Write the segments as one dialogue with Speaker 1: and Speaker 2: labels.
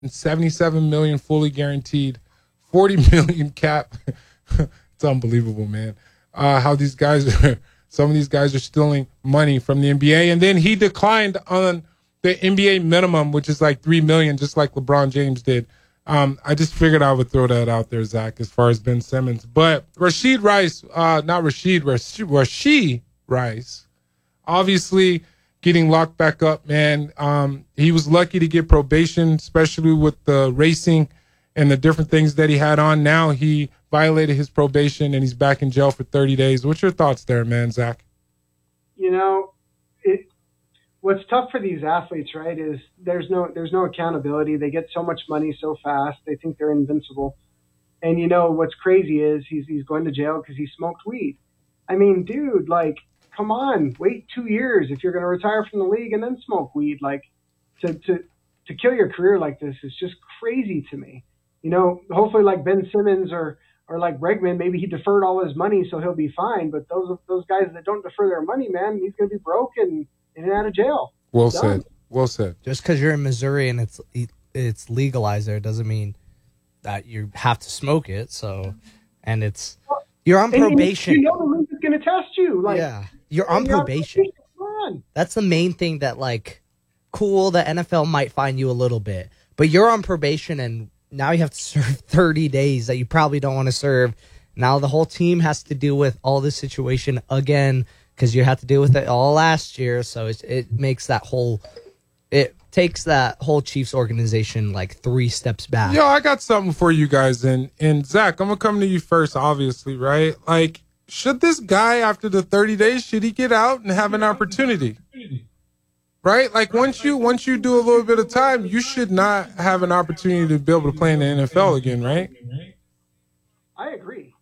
Speaker 1: $77 million fully guaranteed, $40 million cap. It's unbelievable, man. How these guys are, some of these guys are stealing money from the NBA. And then he declined on the NBA minimum, which is like $3 million, just like LeBron James did. I just figured I would throw that out there, Zach, as far as Ben Simmons. But Rashid Rice, Rashid Rice, obviously getting locked back up, man. He was lucky to get probation, especially with the racing and the different things that he had on. Now he violated his probation and he's back in jail for 30 days. What's your thoughts there, man, Zach?
Speaker 2: You know, what's tough for these athletes, right, is there's no accountability. They get so much money so fast. They think they're invincible. And you know what's crazy is he's going to jail because he smoked weed. I mean, dude, like, come on, wait 2 years if you're going to retire from the league and then smoke weed. Like, to kill your career like this is just crazy to me. You know, hopefully like Ben Simmons or like Bregman, maybe he deferred all his money so he'll be fine. But those guys that don't defer their money, man, he's going to be broke and in and out of jail.
Speaker 1: Well said. Well said.
Speaker 3: Just because you're in Missouri and it's legalized there doesn't mean that you have to smoke it. So, and you're on probation.
Speaker 2: You know the league is going to test you. Like,
Speaker 3: yeah, you're on probation. That's the main thing that, like, cool, the NFL might fine you a little bit. But you're on probation, and now you have to serve 30 days that you probably don't want to serve. Now the whole team has to deal with all this situation again because you had to deal with it all last year. So it makes that whole – it takes that whole Chiefs organization like 3 steps back.
Speaker 1: Yo, I got something for you guys. And Zach, I'm going to come to you first, obviously, right? Like, should this guy, after the 30 days, should he get out and have an opportunity? Right? Like, once you do a little bit of time, you should not have an opportunity to be able to play in the NFL again, right?
Speaker 2: I agree.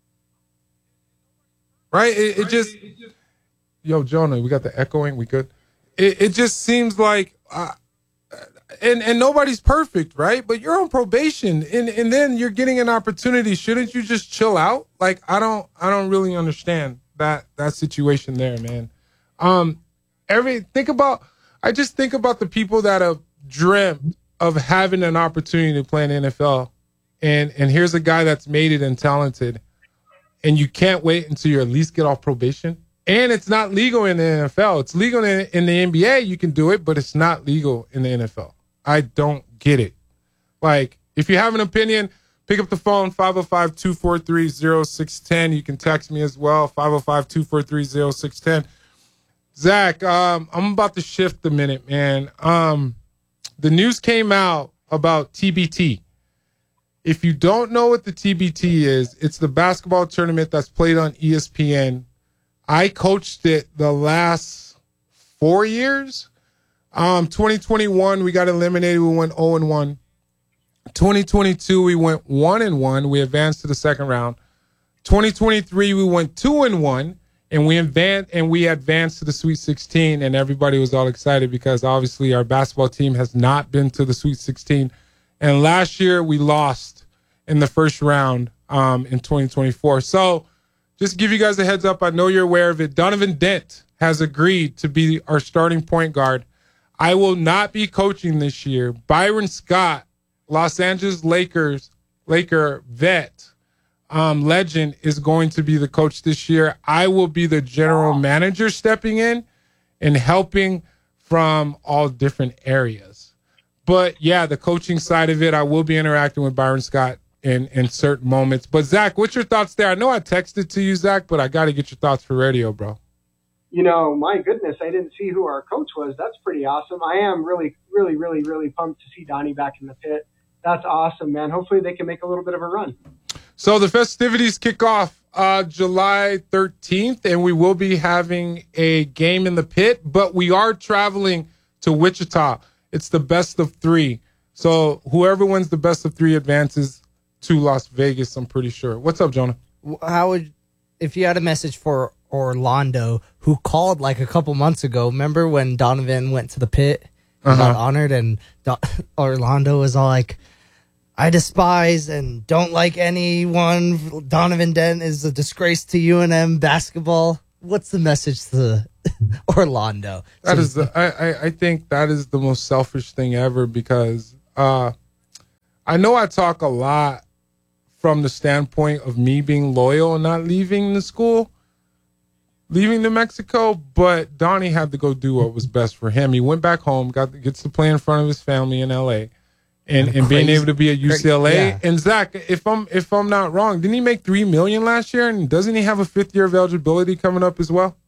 Speaker 1: Right? It just – yo, Jonah, we got the echoing. We good? It just seems like and nobody's perfect, right? But you're on probation, and then you're getting an opportunity. Shouldn't you just chill out? Like, I don't really understand that situation there, man. I just think about the people that have dreamt of having an opportunity to play in the NFL, and here's a guy that's made it and talented, and you can't wait until you at least get off probation. And it's not legal in the NFL. It's legal in the NBA. You can do it, but it's not legal in the NFL. I don't get it. Like, if you have an opinion, pick up the phone, 505-243-0610. You can text me as well, 505-243-0610. Zach, I'm about to shift a minute, man. The news came out about TBT. If you don't know what the TBT is, it's the basketball tournament that's played on ESPN. I coached it the last 4 years. 2021, we got eliminated. We went 0-1. 2022, we went 1-1. We advanced to the second round. 2023, we went 2-1, and we advanced to the Sweet 16. And everybody was all excited because obviously our basketball team has not been to the Sweet 16. And last year we lost in the first round in 2024. So, just to give you guys a heads up, I know you're aware of it. Donovan Dent has agreed to be our starting point guard. I will not be coaching this year. Byron Scott, Los Angeles Laker vet, legend, is going to be the coach this year. I will be the general manager stepping in and helping from all different areas. But, yeah, the coaching side of it, I will be interacting with Byron Scott in certain moments. But, Zach, what's your thoughts there? I know I texted to you, Zach, but I got to get your thoughts for radio, bro.
Speaker 2: You know, my goodness, I didn't see who our coach was. That's pretty awesome. I am really, really, really, really pumped to see Donnie back in the pit. That's awesome, man. Hopefully they can make a little bit of a run.
Speaker 1: So the festivities kick off July 13th, and we will be having a game in the pit, but we are traveling to Wichita. It's the best of 3. So whoever wins the best of 3 advances to Las Vegas, I'm pretty sure. What's up, Jonah?
Speaker 3: If you had a message for Orlando, who called like a couple months ago, remember when Donovan went to the pit and got honored, and Orlando was all like, I despise and don't like anyone. Donovan Dent is a disgrace to UNM basketball. What's the message to Orlando?
Speaker 1: I think that is the most selfish thing ever because I know I talk a lot from the standpoint of me being loyal and not leaving the school, leaving New Mexico, but Donnie had to go do what was best for him. He went back home, gets to play in front of his family in L.A., and being able to be at UCLA. Yeah. And Zach, if I'm not wrong, didn't he make $3 million last year? And doesn't he have a 5th year of eligibility coming up as well?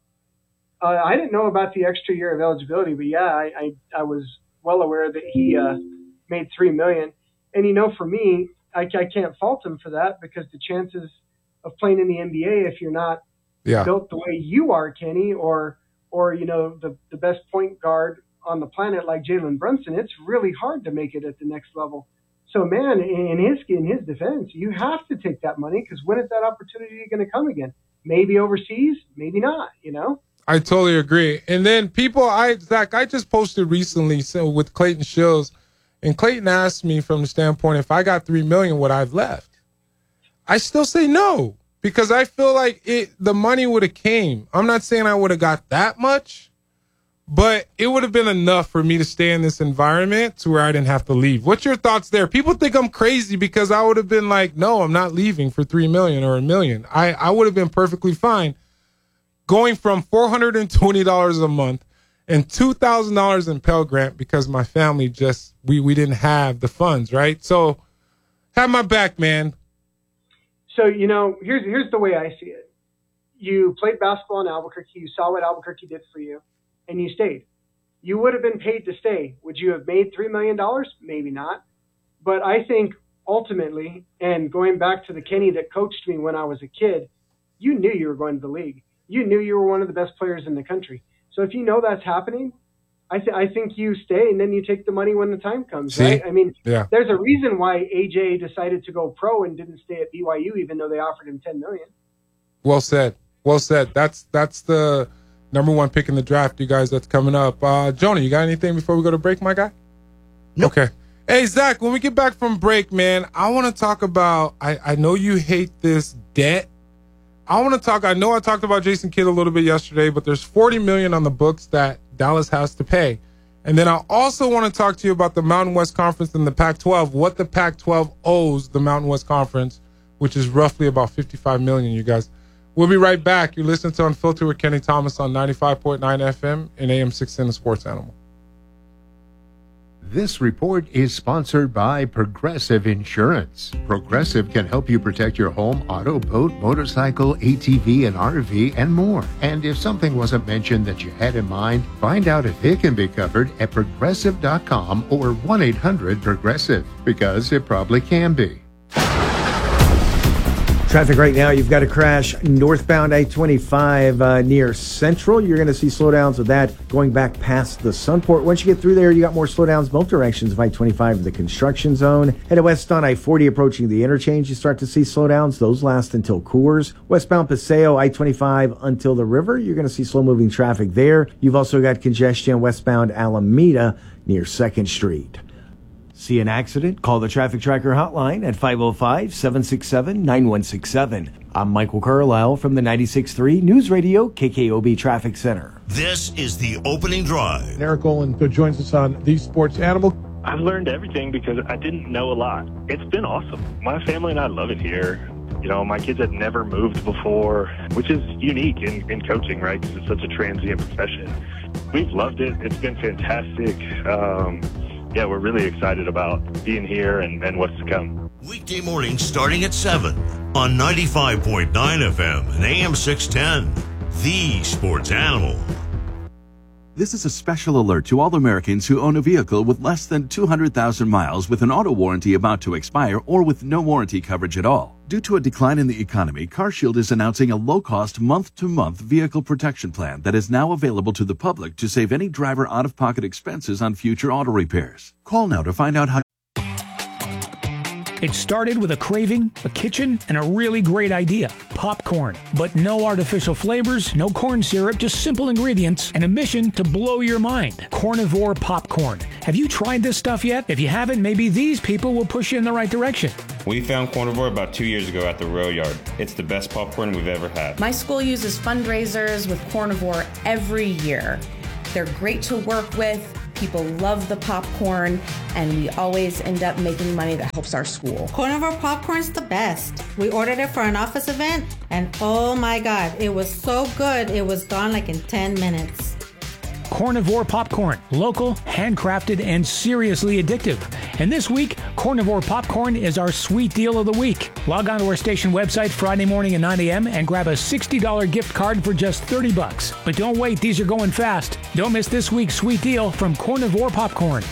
Speaker 2: I didn't know about the extra year of eligibility, but yeah, I was well aware that he made $3 million. And for me, I can't fault him for that, because the chances of playing in the NBA, if you're not built the way you are, Kenny, or the best point guard on the planet like Jalen Brunson, it's really hard to make it at the next level. So, man, in his defense, you have to take that money, because when is that opportunity going to come again? Maybe overseas, maybe not,
Speaker 1: I totally agree. And then Zach, I just posted recently with Clayton Shills, and Clayton asked me from the standpoint, if I got $3 million, would I've left? I still say no, because I feel like the money would have came. I'm not saying I would have got that much, but it would have been enough for me to stay in this environment to where I didn't have to leave. What's your thoughts there? People think I'm crazy because I would have been like, no, I'm not leaving for $3 million or $1 million. I would have been perfectly fine going from $420 a month and $2,000 in Pell Grant, because my family just, we didn't have the funds, right? So have my back, man.
Speaker 2: So, here's the way I see it. You played basketball in Albuquerque. You saw what Albuquerque did for you, and you stayed. You would have been paid to stay. Would you have made $3 million? Maybe not. But I think ultimately, and going back to the Kenny that coached me when I was a kid, you knew you were going to the league. You knew you were one of the best players in the country. So if you know that's happening, I think you stay, and then you take the money when the time comes, right? I mean, There's a reason why AJ decided to go pro and didn't stay at BYU, even though they offered him $10 million.
Speaker 1: Well said. Well said. That's the number 1 pick in the draft, you guys, that's coming up. Jonah, you got anything before we go to break, my guy?
Speaker 3: Nope.
Speaker 1: Okay. Hey, Zach, when we get back from break, man, I want to talk about, I know you hate this debt. I know I talked about Jason Kidd a little bit yesterday, but there's $40 million on the books that Dallas has to pay. And then I also want to talk to you about the Mountain West Conference and the Pac-12, what the Pac-12 owes the Mountain West Conference, which is roughly about $55 million, you guys. We'll be right back. You're listening to Unfiltered with Kenny Thomas on 95.9 FM and AM 610 The Sports Animal.
Speaker 4: This report is sponsored by Progressive Insurance. Progressive can help you protect your home, auto, boat, motorcycle, ATV, and RV, and more. And if something wasn't mentioned that you had in mind, find out if it can be covered at Progressive.com or 1-800-PROGRESSIVE, because it probably can be.
Speaker 5: Traffic right now, you've got a crash northbound I-25 near Central. You're going to see slowdowns with that going back past the Sunport. Once you get through there, you got more slowdowns both directions of I-25 in the construction zone. Headed west on I-40 approaching the interchange, you start to see slowdowns. Those last until Coors. Westbound Paseo, I-25 until the river. You're going to see slow-moving traffic there. You've also got congestion westbound Alameda near 2nd Street. See an accident? Call the Traffic Tracker hotline at 505-767-9167. I'm Michael Carlisle from the 96.3 News Radio KKOB Traffic Center.
Speaker 6: This is the Opening Drive.
Speaker 7: Eric Olin joins us on The Sports Animal.
Speaker 8: I've learned everything because I didn't know a lot. It's been awesome. My family and I love it here. My kids had never moved before, which is unique in coaching, right? Because it's such a transient profession. We've loved it. It's been fantastic. Yeah, we're really excited about being here and what's to come.
Speaker 6: Weekday mornings starting at 7 on 95.9 FM and AM 610. The Sports Animal.
Speaker 9: This is a special alert to all Americans who own a vehicle with less than 200,000 miles with an auto warranty about to expire or with no warranty coverage at all. Due to a decline in the economy, CarShield is announcing a low-cost month-to-month vehicle protection plan that is now available to the public to save any driver out-of-pocket expenses on future auto repairs. Call now to find out how.
Speaker 10: It started with a craving, a kitchen, and a really great idea. Popcorn. But no artificial flavors, no corn syrup, just simple ingredients, and a mission to blow your mind. Cornivore popcorn. Have you tried this stuff yet? If you haven't, maybe these people will push you in the right direction.
Speaker 11: We found Cornivore about 2 years ago at the Rail Yard. It's the best popcorn we've ever had.
Speaker 12: My school uses fundraisers with Cornivore every year. They're great to work with. People love the popcorn, and we always end up making money that helps our school.
Speaker 13: Carnivore popcorn's the best. We ordered it for an office event, and oh my God, it was so good. It was gone like in 10 minutes.
Speaker 10: Carnivore popcorn, local, handcrafted, and seriously addictive. And this week, Carnivore popcorn is our sweet deal of the week. Log on to our station website Friday morning at 9 a.m. and grab a $60 gift card for just $30. But don't wait, these are going fast. Don't miss this week's sweet deal from Carnivore popcorn.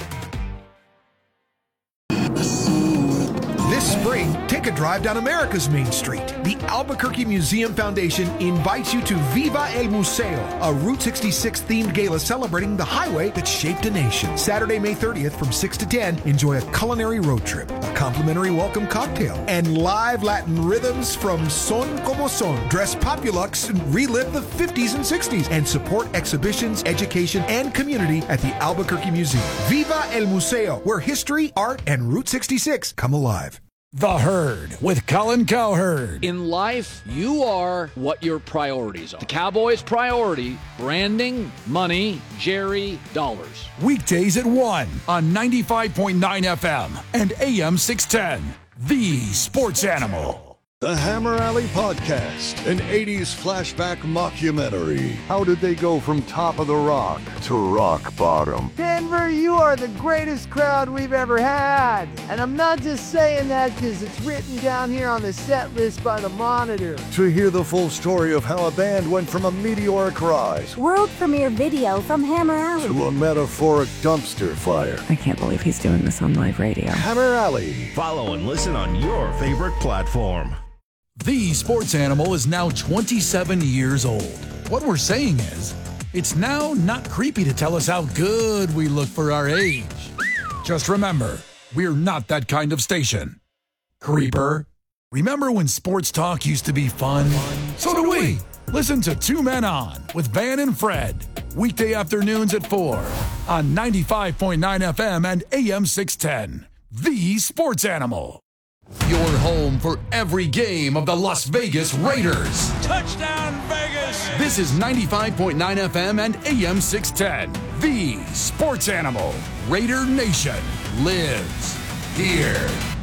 Speaker 14: This spring, take a drive down America's Main Street. The Albuquerque Museum Foundation invites you to Viva el Museo, a Route 66 themed gala celebrating the highway that shaped a nation. Saturday, May 30th from 6 to 10, enjoy a culinary road trip, a complimentary welcome cocktail, and live Latin rhythms from Son Como Son. Dress Populux and relive the 50s and 60s and support exhibitions, education, and community at the Albuquerque Museum. Viva el Museo, where history, art, and Route 66 come alive.
Speaker 15: The Herd with Colin Cowherd.
Speaker 16: In life, you are what your priorities are. The Cowboys' priority, branding, money, Jerry, dollars.
Speaker 15: Weekdays at 1 on 95.9 FM and AM 610. The Sports Animal.
Speaker 17: The Hammer Alley Podcast, an 80s flashback mockumentary. How did they go from top of the rock to rock bottom?
Speaker 18: Denver, you are the greatest crowd we've ever had. And I'm not just saying that because it's written down here on the set list by the Monitor.
Speaker 17: To hear the full story of how a band went from a meteoric rise,
Speaker 19: world premiere video from Hammer Alley,
Speaker 17: to a metaphoric dumpster fire.
Speaker 20: I can't believe he's doing this on live radio.
Speaker 17: Hammer Alley.
Speaker 6: Follow and listen on your favorite platform.
Speaker 15: The Sports Animal is now 27 years old. What we're saying is, it's now not creepy to tell us how good we look for our age. Just remember, we're not that kind of station. Creeper. Remember when sports talk used to be fun? So do we. Listen to Two Men On with Van and Fred. Weekday afternoons at 4 on 95.9 FM and AM 610. The Sports Animal. Your home for every game of the Las Vegas Raiders.
Speaker 21: Touchdown, Vegas!
Speaker 15: This is 95.9 FM and AM 610. The Sports Animal. Raider Nation lives here.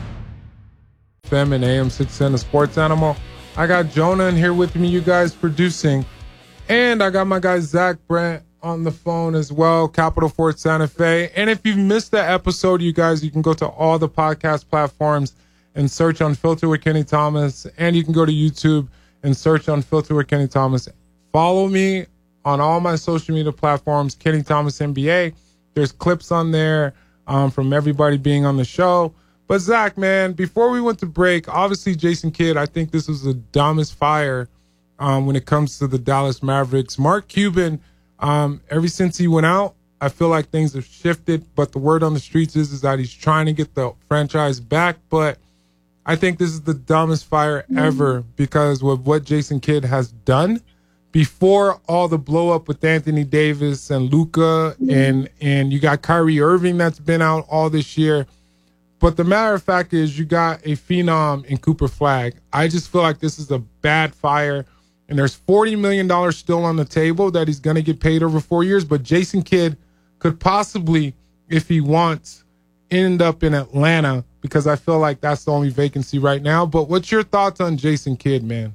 Speaker 1: FM and AM 610, the Sports Animal. I got Jonah in here with me, you guys producing. And I got my guy Zach Brandt on the phone as well, Capital Fort Santa Fe. And if you've missed the episode, you guys, you can go to all the podcast platforms and search on Filter with Kenny Thomas. And you can go to YouTube and search on Filter with Kenny Thomas. Follow me on all my social media platforms, Kenny Thomas NBA. There's clips on there from everybody being on the show. But Zach, man, before we went to break, obviously Jason Kidd, I think this was the dumbest fire when it comes to the Dallas Mavericks. Mark Cuban, ever since he went out, I feel like things have shifted. But the word on the streets is that he's trying to get the franchise back. But I think this is the dumbest fire ever because with what Jason Kidd has done before all the blow up with Anthony Davis and Luka and you got Kyrie Irving that's been out all this year. But the matter of fact is you got a phenom in Cooper Flagg. I just feel like this is a bad fire. And there's $40 million still on the table that he's going to get paid over 4 years. But Jason Kidd could possibly, if he wants, end up in Atlanta because I feel like that's the only vacancy right now. But what's your thoughts on Jason Kidd, man?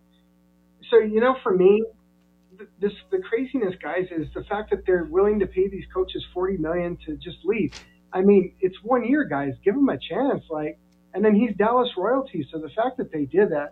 Speaker 2: So, for me, the craziness, guys, is the fact that they're willing to pay these coaches $40 million to just leave. I mean, it's 1 year, guys. Give him a chance. And then he's Dallas royalty. So the fact that they did that,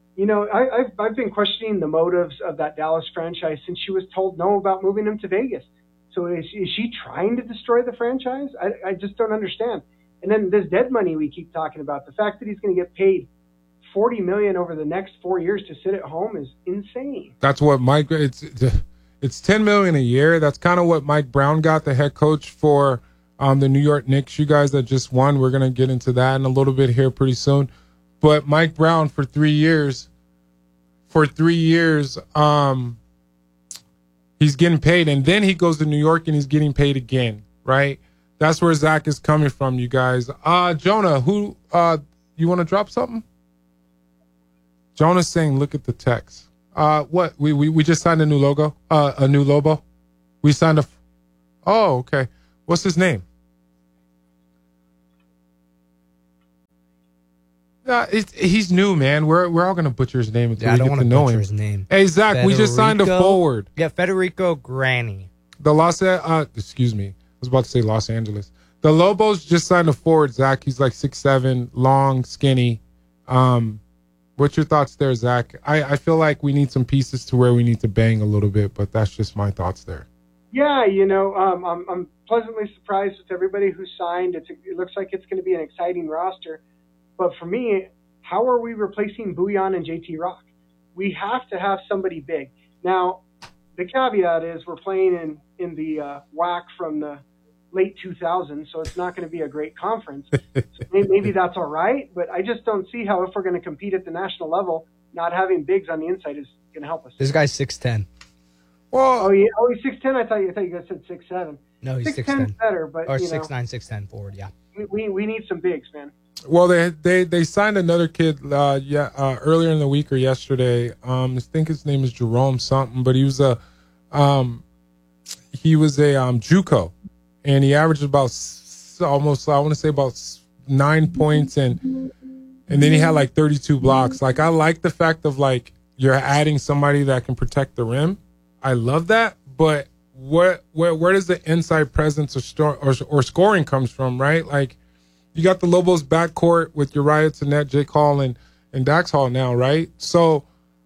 Speaker 2: I've been questioning the motives of that Dallas franchise since she was told no about moving him to Vegas. So is she trying to destroy the franchise? I just don't understand. And then this dead money we keep talking about, the fact that he's going to get paid $40 million over the next 4 years to sit at home is insane.
Speaker 1: That's what Mike. It's $10 million a year. That's kind of what Mike Brown got, the head coach for the New York Knicks. You guys that just won. We're gonna get into that in a little bit here pretty soon. But Mike Brown for 3 years. He's getting paid, and then he goes to New York and he's getting paid again, right? That's where Zach is coming from, you guys. Jonah, who you want to drop something? Jonah's saying, look at the text. What? We just signed a new logo? A new logo? We signed oh, okay. What's his name? He's new, man. We're all gonna butcher his name until
Speaker 3: I
Speaker 1: we
Speaker 3: don't
Speaker 1: get
Speaker 3: want
Speaker 1: to
Speaker 3: to
Speaker 1: know
Speaker 3: butcher
Speaker 1: him.
Speaker 3: his name.
Speaker 1: Hey, Zach, we just signed a forward.
Speaker 3: Yeah, Federico Granny.
Speaker 1: Excuse me. I was about to say Los Angeles. The Lobos just signed a forward, Zach. He's like 6'7", long, skinny. What's your thoughts there, Zach? I feel like we need some pieces to where we need to bang a little bit, but that's just my thoughts there.
Speaker 2: Yeah, I'm pleasantly surprised with everybody who signed. It looks like it's going to be an exciting roster. But for me, how are we replacing Bouillon and JT Rock? We have to have somebody big. Now, the caveat is we're playing in the WAC from the late 2000s, so it's not going to be a great conference. So maybe that's all right, but I just don't see how, if we're going to compete at the national level, not having bigs on the inside is going to help us.
Speaker 3: This guy's 6'10".
Speaker 2: Well, he's 6'10". I thought you guys said 6'7".
Speaker 3: No, he's
Speaker 2: 6'10 better, but
Speaker 3: or 6'9", 6'10" forward. Yeah.
Speaker 2: We need some bigs, man.
Speaker 1: Well, they signed another kid earlier in the week or yesterday. I think his name is Jerome something, but he was a JUCO, and he averaged about almost, I want to say, about 9 points, and then he had like 32 blocks. Like, I like the fact of like you're adding somebody that can protect the rim. I love that, but where does the inside presence or scoring comes from, right? Like, you got the Lobos backcourt with Uriah Tenet, Jake Hall, and Dax Hall now, right? So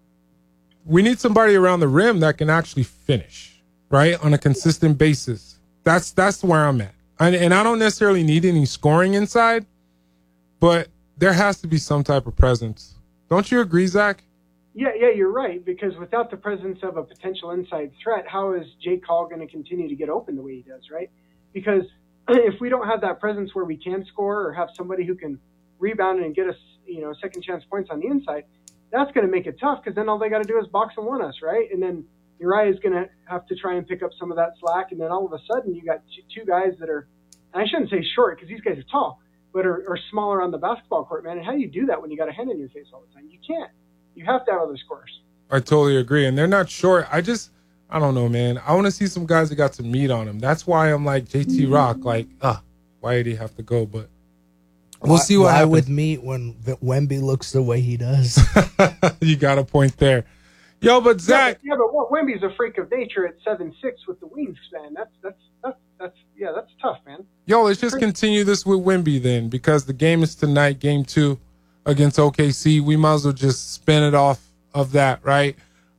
Speaker 1: we need somebody around the rim that can actually finish, right, on a consistent basis. That's where I'm at. And I don't necessarily need any scoring inside, but there has to be some type of presence. Don't you agree, Zach?
Speaker 2: Yeah, you're right, because without the presence of a potential inside threat, how is Jake Hall going to continue to get open the way he does, right? Because if we don't have that presence where we can score or have somebody who can rebound and get us, second chance points on the inside, that's going to make it tough, because then all they got to do is box and one us, right? And then Uriah is going to have to try and pick up some of that slack, and then all of a sudden you got two guys that are, and I shouldn't say short because these guys are tall, but are smaller on the basketball court, man. And how do you do that when you got a hand in your face all the time? You can't. You have to have other scorers.
Speaker 1: I totally agree, and they're not short. I don't know, man. I want to see some guys that got some meat on them. That's why I'm like JT Rock, like, why did he have to go? But we'll see what happens.
Speaker 3: Why with meat when Wemby looks the way he does?
Speaker 1: You got a point there. Yo, but Zach.
Speaker 2: Yeah, but Wemby's a freak of nature at 7'6" with the wingspan. That's tough, man.
Speaker 1: Yo, let's just continue this with Wemby then, because the game is tonight, game 2 against OKC. We might as well just spin it off of that, right?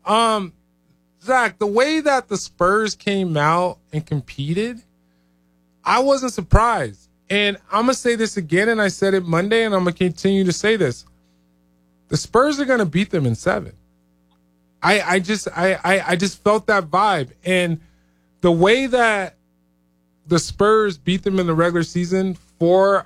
Speaker 1: Zach, the way that the Spurs came out and competed, I wasn't surprised. And I'm going to say this again, and I said it Monday, and I'm going to continue to say this. The Spurs are going to beat them in 7. I just felt that vibe. And the way that the Spurs beat them in the regular season 4-1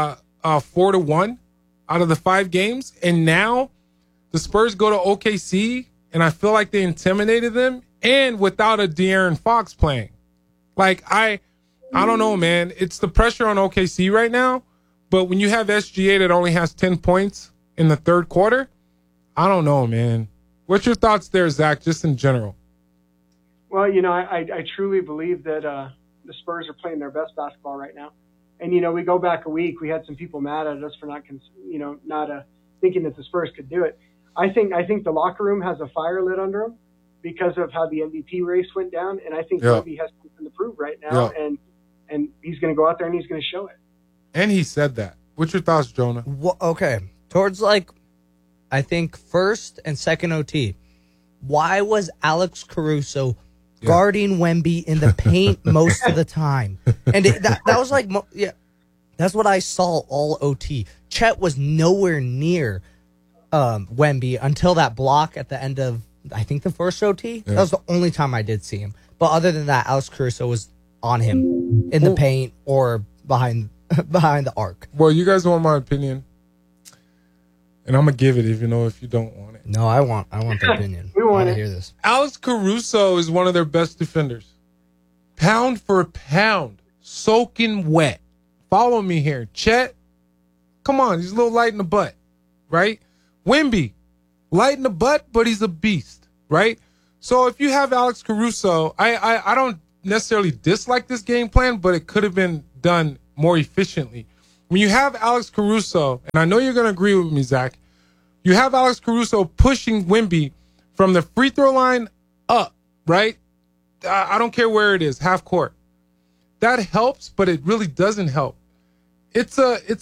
Speaker 1: out of the 5 games, and now the Spurs go to OKC, and I feel like they intimidated them, and without a De'Aaron Fox playing. Like, I don't know, man. It's the pressure on OKC right now, but when you have SGA that only has 10 points in the third quarter, I don't know, man. What's your thoughts there, Zach, just in general?
Speaker 2: Well, I truly believe that the Spurs are playing their best basketball right now. And, we go back a week, we had some people mad at us for not thinking that the Spurs could do it. I think the locker room has a fire lit under them because of how the MVP race went down, and I think Wemby has something to prove right now, and he's going to go out there and he's going to show it.
Speaker 1: And he said that. What's your thoughts, Jonah?
Speaker 3: Well, okay, towards I think first and second OT, why was Alex Caruso guarding Wemby in the paint most of the time? And that was that's what I saw all OT. Chet was nowhere near Wemby until that block at the end of, I think, the first OT. That was the only time I did see him. But other than that, Alex Caruso was on him in the paint or behind the arc.
Speaker 1: Well, you guys want my opinion, and I'm gonna give it if you don't want it.
Speaker 3: No, I want the opinion.
Speaker 2: We want to
Speaker 3: hear this.
Speaker 1: Alex Caruso is one of their best defenders, pound for pound, soaking wet. Follow me here, Chet. Come on, he's a little light in the butt, right? Wemby, light in the butt, but he's a beast, right? So if you have Alex Caruso, I necessarily dislike this game plan, but it could have been done more efficiently. When you have Alex Caruso, and I know you're going to agree with me, Zach, you have Alex Caruso pushing Wemby from the free throw line up, right? I don't care where it is, half court. That helps, but it really doesn't help. It's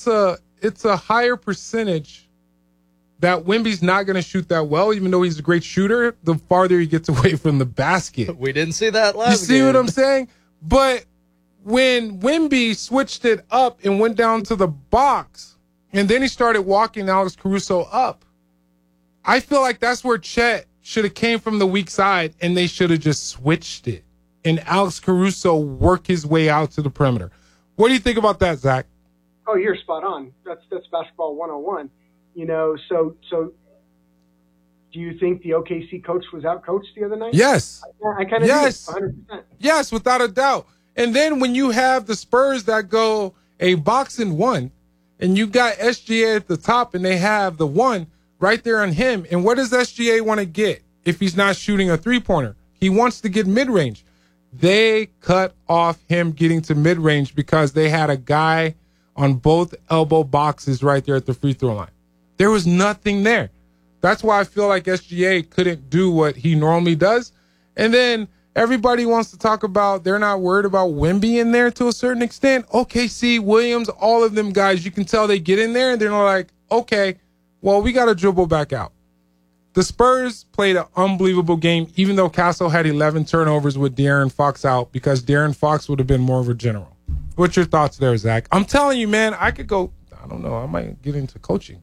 Speaker 1: a higher percentage that Wemby's not going to shoot that well, even though he's a great shooter, the farther he gets away from the basket.
Speaker 3: We didn't see that last
Speaker 1: You see
Speaker 3: game.
Speaker 1: what I'm saying? But when Wemby switched it up and went down to the box, and then he started walking Alex Caruso up, I feel like that's where Chet should have came from the weak side, and they should have just switched it. And Alex Caruso work his way out to the perimeter. What do you think about that, Zach?
Speaker 2: Oh, you're spot on. That's basketball 101. You know, so do you think the OKC coach was out-coached the other night?
Speaker 1: Yes.
Speaker 2: I kind of
Speaker 1: Yes.
Speaker 2: do, 100%.
Speaker 1: Yes, without a doubt. And then when you have the Spurs that go a box and one, and you got SGA at the top, and they have the one right there on him, and what does SGA want to get if he's not shooting a three-pointer? He wants to get mid-range. They cut off him getting to mid-range because they had a guy on both elbow boxes right there at the free throw line. There was nothing there. That's why I feel like SGA couldn't do what he normally does. And then everybody wants to talk about they're not worried about Wemby in there to a certain extent. OKC, Williams, all of them guys, you can tell they get in there and they're like, okay, well, we got to dribble back out. The Spurs played an unbelievable game, even though Castle had 11 turnovers with De'Aaron Fox out, because De'Aaron Fox would have been more of a general. What's your thoughts there, Zach? I'm telling you, man, I could go, I don't know, I might get into coaching.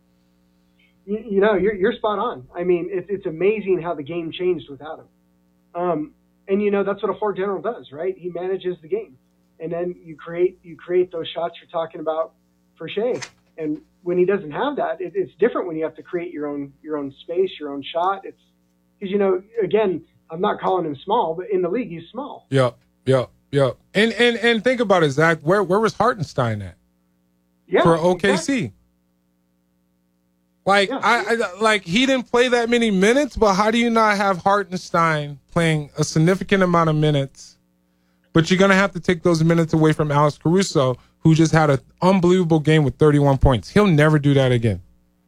Speaker 2: You know, you're spot on. I mean, it's amazing how the game changed without him. And, you know, that's what a floor general does, right? He manages the game. And then you create those shots you're talking about for Shea. And when he doesn't have that, it's different when you have to create your own space, your own shot. It's because, you know, again, I'm not calling him small, but in the league, he's small.
Speaker 1: Yep. And think about it, Zach. Where was Hartenstein at?
Speaker 2: Yeah,
Speaker 1: for OKC.
Speaker 2: Exactly.
Speaker 1: Like
Speaker 2: Yeah.
Speaker 1: I he didn't play that many minutes, but how do you not have Hartenstein playing a significant amount of minutes? But you're gonna have to take those minutes away from Alex Caruso, who just had an unbelievable game with 31 points. He'll never do that again.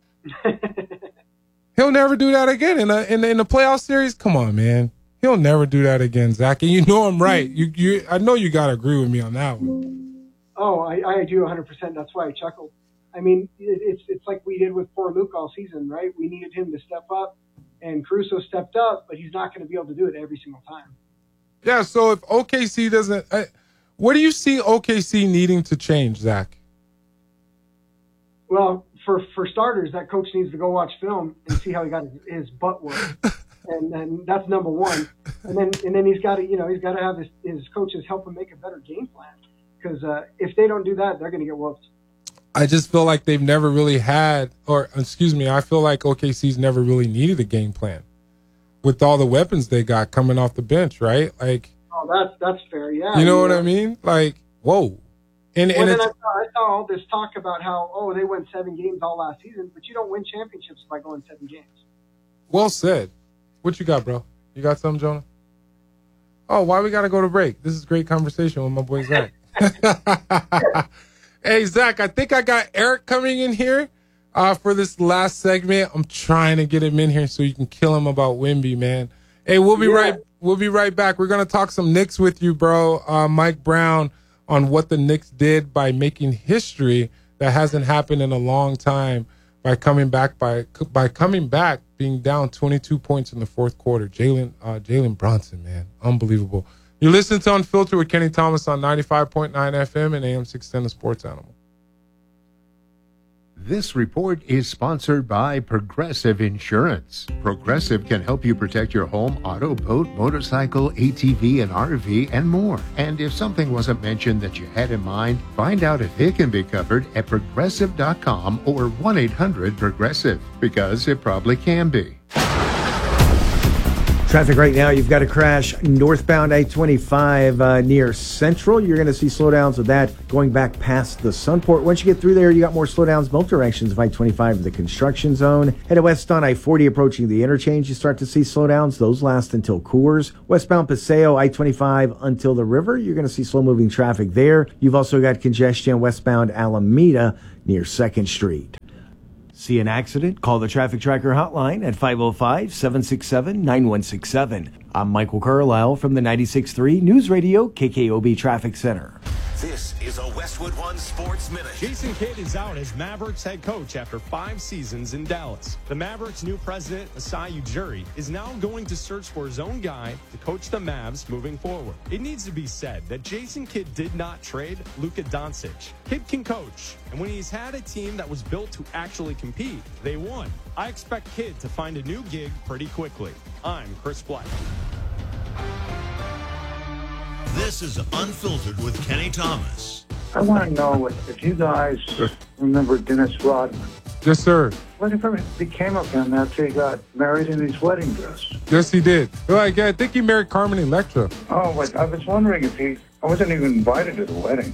Speaker 1: He'll never do that again in the playoff series. Come on, man. He'll never do that again, Zach. And you know I'm right. I know you gotta agree with me on that one.
Speaker 2: Oh, I do 100%. That's why I chuckled. I mean, it's like we did with poor Luke all season, right? We needed him to step up, and Caruso stepped up, but he's not going to be able to do it every single time.
Speaker 1: Yeah, so if OKC doesn't... what do you see OKC needing to change, Zach?
Speaker 2: Well, for starters, that coach needs to go watch film and see how he got his butt worked. And that's number one. And then he's got to have his coaches help him make a better game plan. Because if they don't do that, they're going to get whooped.
Speaker 1: I just feel like they've never really had, I feel like OKC's never really needed a game plan with all the weapons they got coming off the bench, right? Like,
Speaker 2: oh, that's fair, yeah.
Speaker 1: You know what I mean? Like, whoa. And
Speaker 2: then I saw all this talk about how, they won 7 games all last season, but you don't win championships by going 7 games. Well
Speaker 1: said. What you got, bro? You got something, Jonah? Oh, why we got to go to break? This is great conversation with my boy Zach. Hey, Zach, I think I got Eric coming in here for this last segment. I'm trying to get him in here so you can kill him about Wemby, man. Hey, we'll be right back. We're going to talk some Knicks with you, bro. Mike Brown on what the Knicks did by making history that hasn't happened in a long time by coming back being down 22 points in the fourth quarter. Jalen Brunson, man. Unbelievable. You're listening to Unfiltered with Kenny Thomas on 95.9 FM and AM 610 The Sports Animal.
Speaker 4: This report is sponsored by Progressive Insurance. Progressive can help you protect your home, auto, boat, motorcycle, ATV, and RV, and more. And if something wasn't mentioned that you had in mind, find out if it can be covered at Progressive.com or 1-800-PROGRESSIVE, because it probably can be.
Speaker 5: Traffic right now, you've got a crash northbound I-25 near Central. You're going to see slowdowns with that going back past the Sunport. Once you get through there, you got more slowdowns both directions of I-25 in the construction zone. Headed west on I-40 approaching the interchange, you start to see slowdowns. Those last until Coors. Westbound Paseo, I-25 until the river. You're going to see slow-moving traffic there. You've also got congestion westbound Alameda near 2nd Street. See an accident? Call the Traffic Tracker hotline at 505-767-9167. I'm Michael Carlisle from the 96.3 News Radio KKOB Traffic Center.
Speaker 22: This is a Westwood One Sports Minute.
Speaker 23: Jason Kidd is out as Mavericks head coach after 5 seasons in Dallas. The Mavericks' new president, Masai Ujiri, is now going to search for his own guy to coach the Mavs moving forward. It needs to be said that Jason Kidd did not trade Luka Doncic. Kidd can coach, and when he's had a team that was built to actually compete, they won. I expect Kidd to find a new gig pretty quickly. I'm Chris Black.
Speaker 6: This is Unfiltered with Kenny Thomas.
Speaker 24: I want to know if you guys remember Dennis Rodman.
Speaker 1: Yes, sir.
Speaker 24: Whatever became of him after he got married in his wedding dress.
Speaker 1: Yes, he did. I think he married Carmen Electra.
Speaker 24: Oh, but I was wondering if I wasn't even invited to the wedding.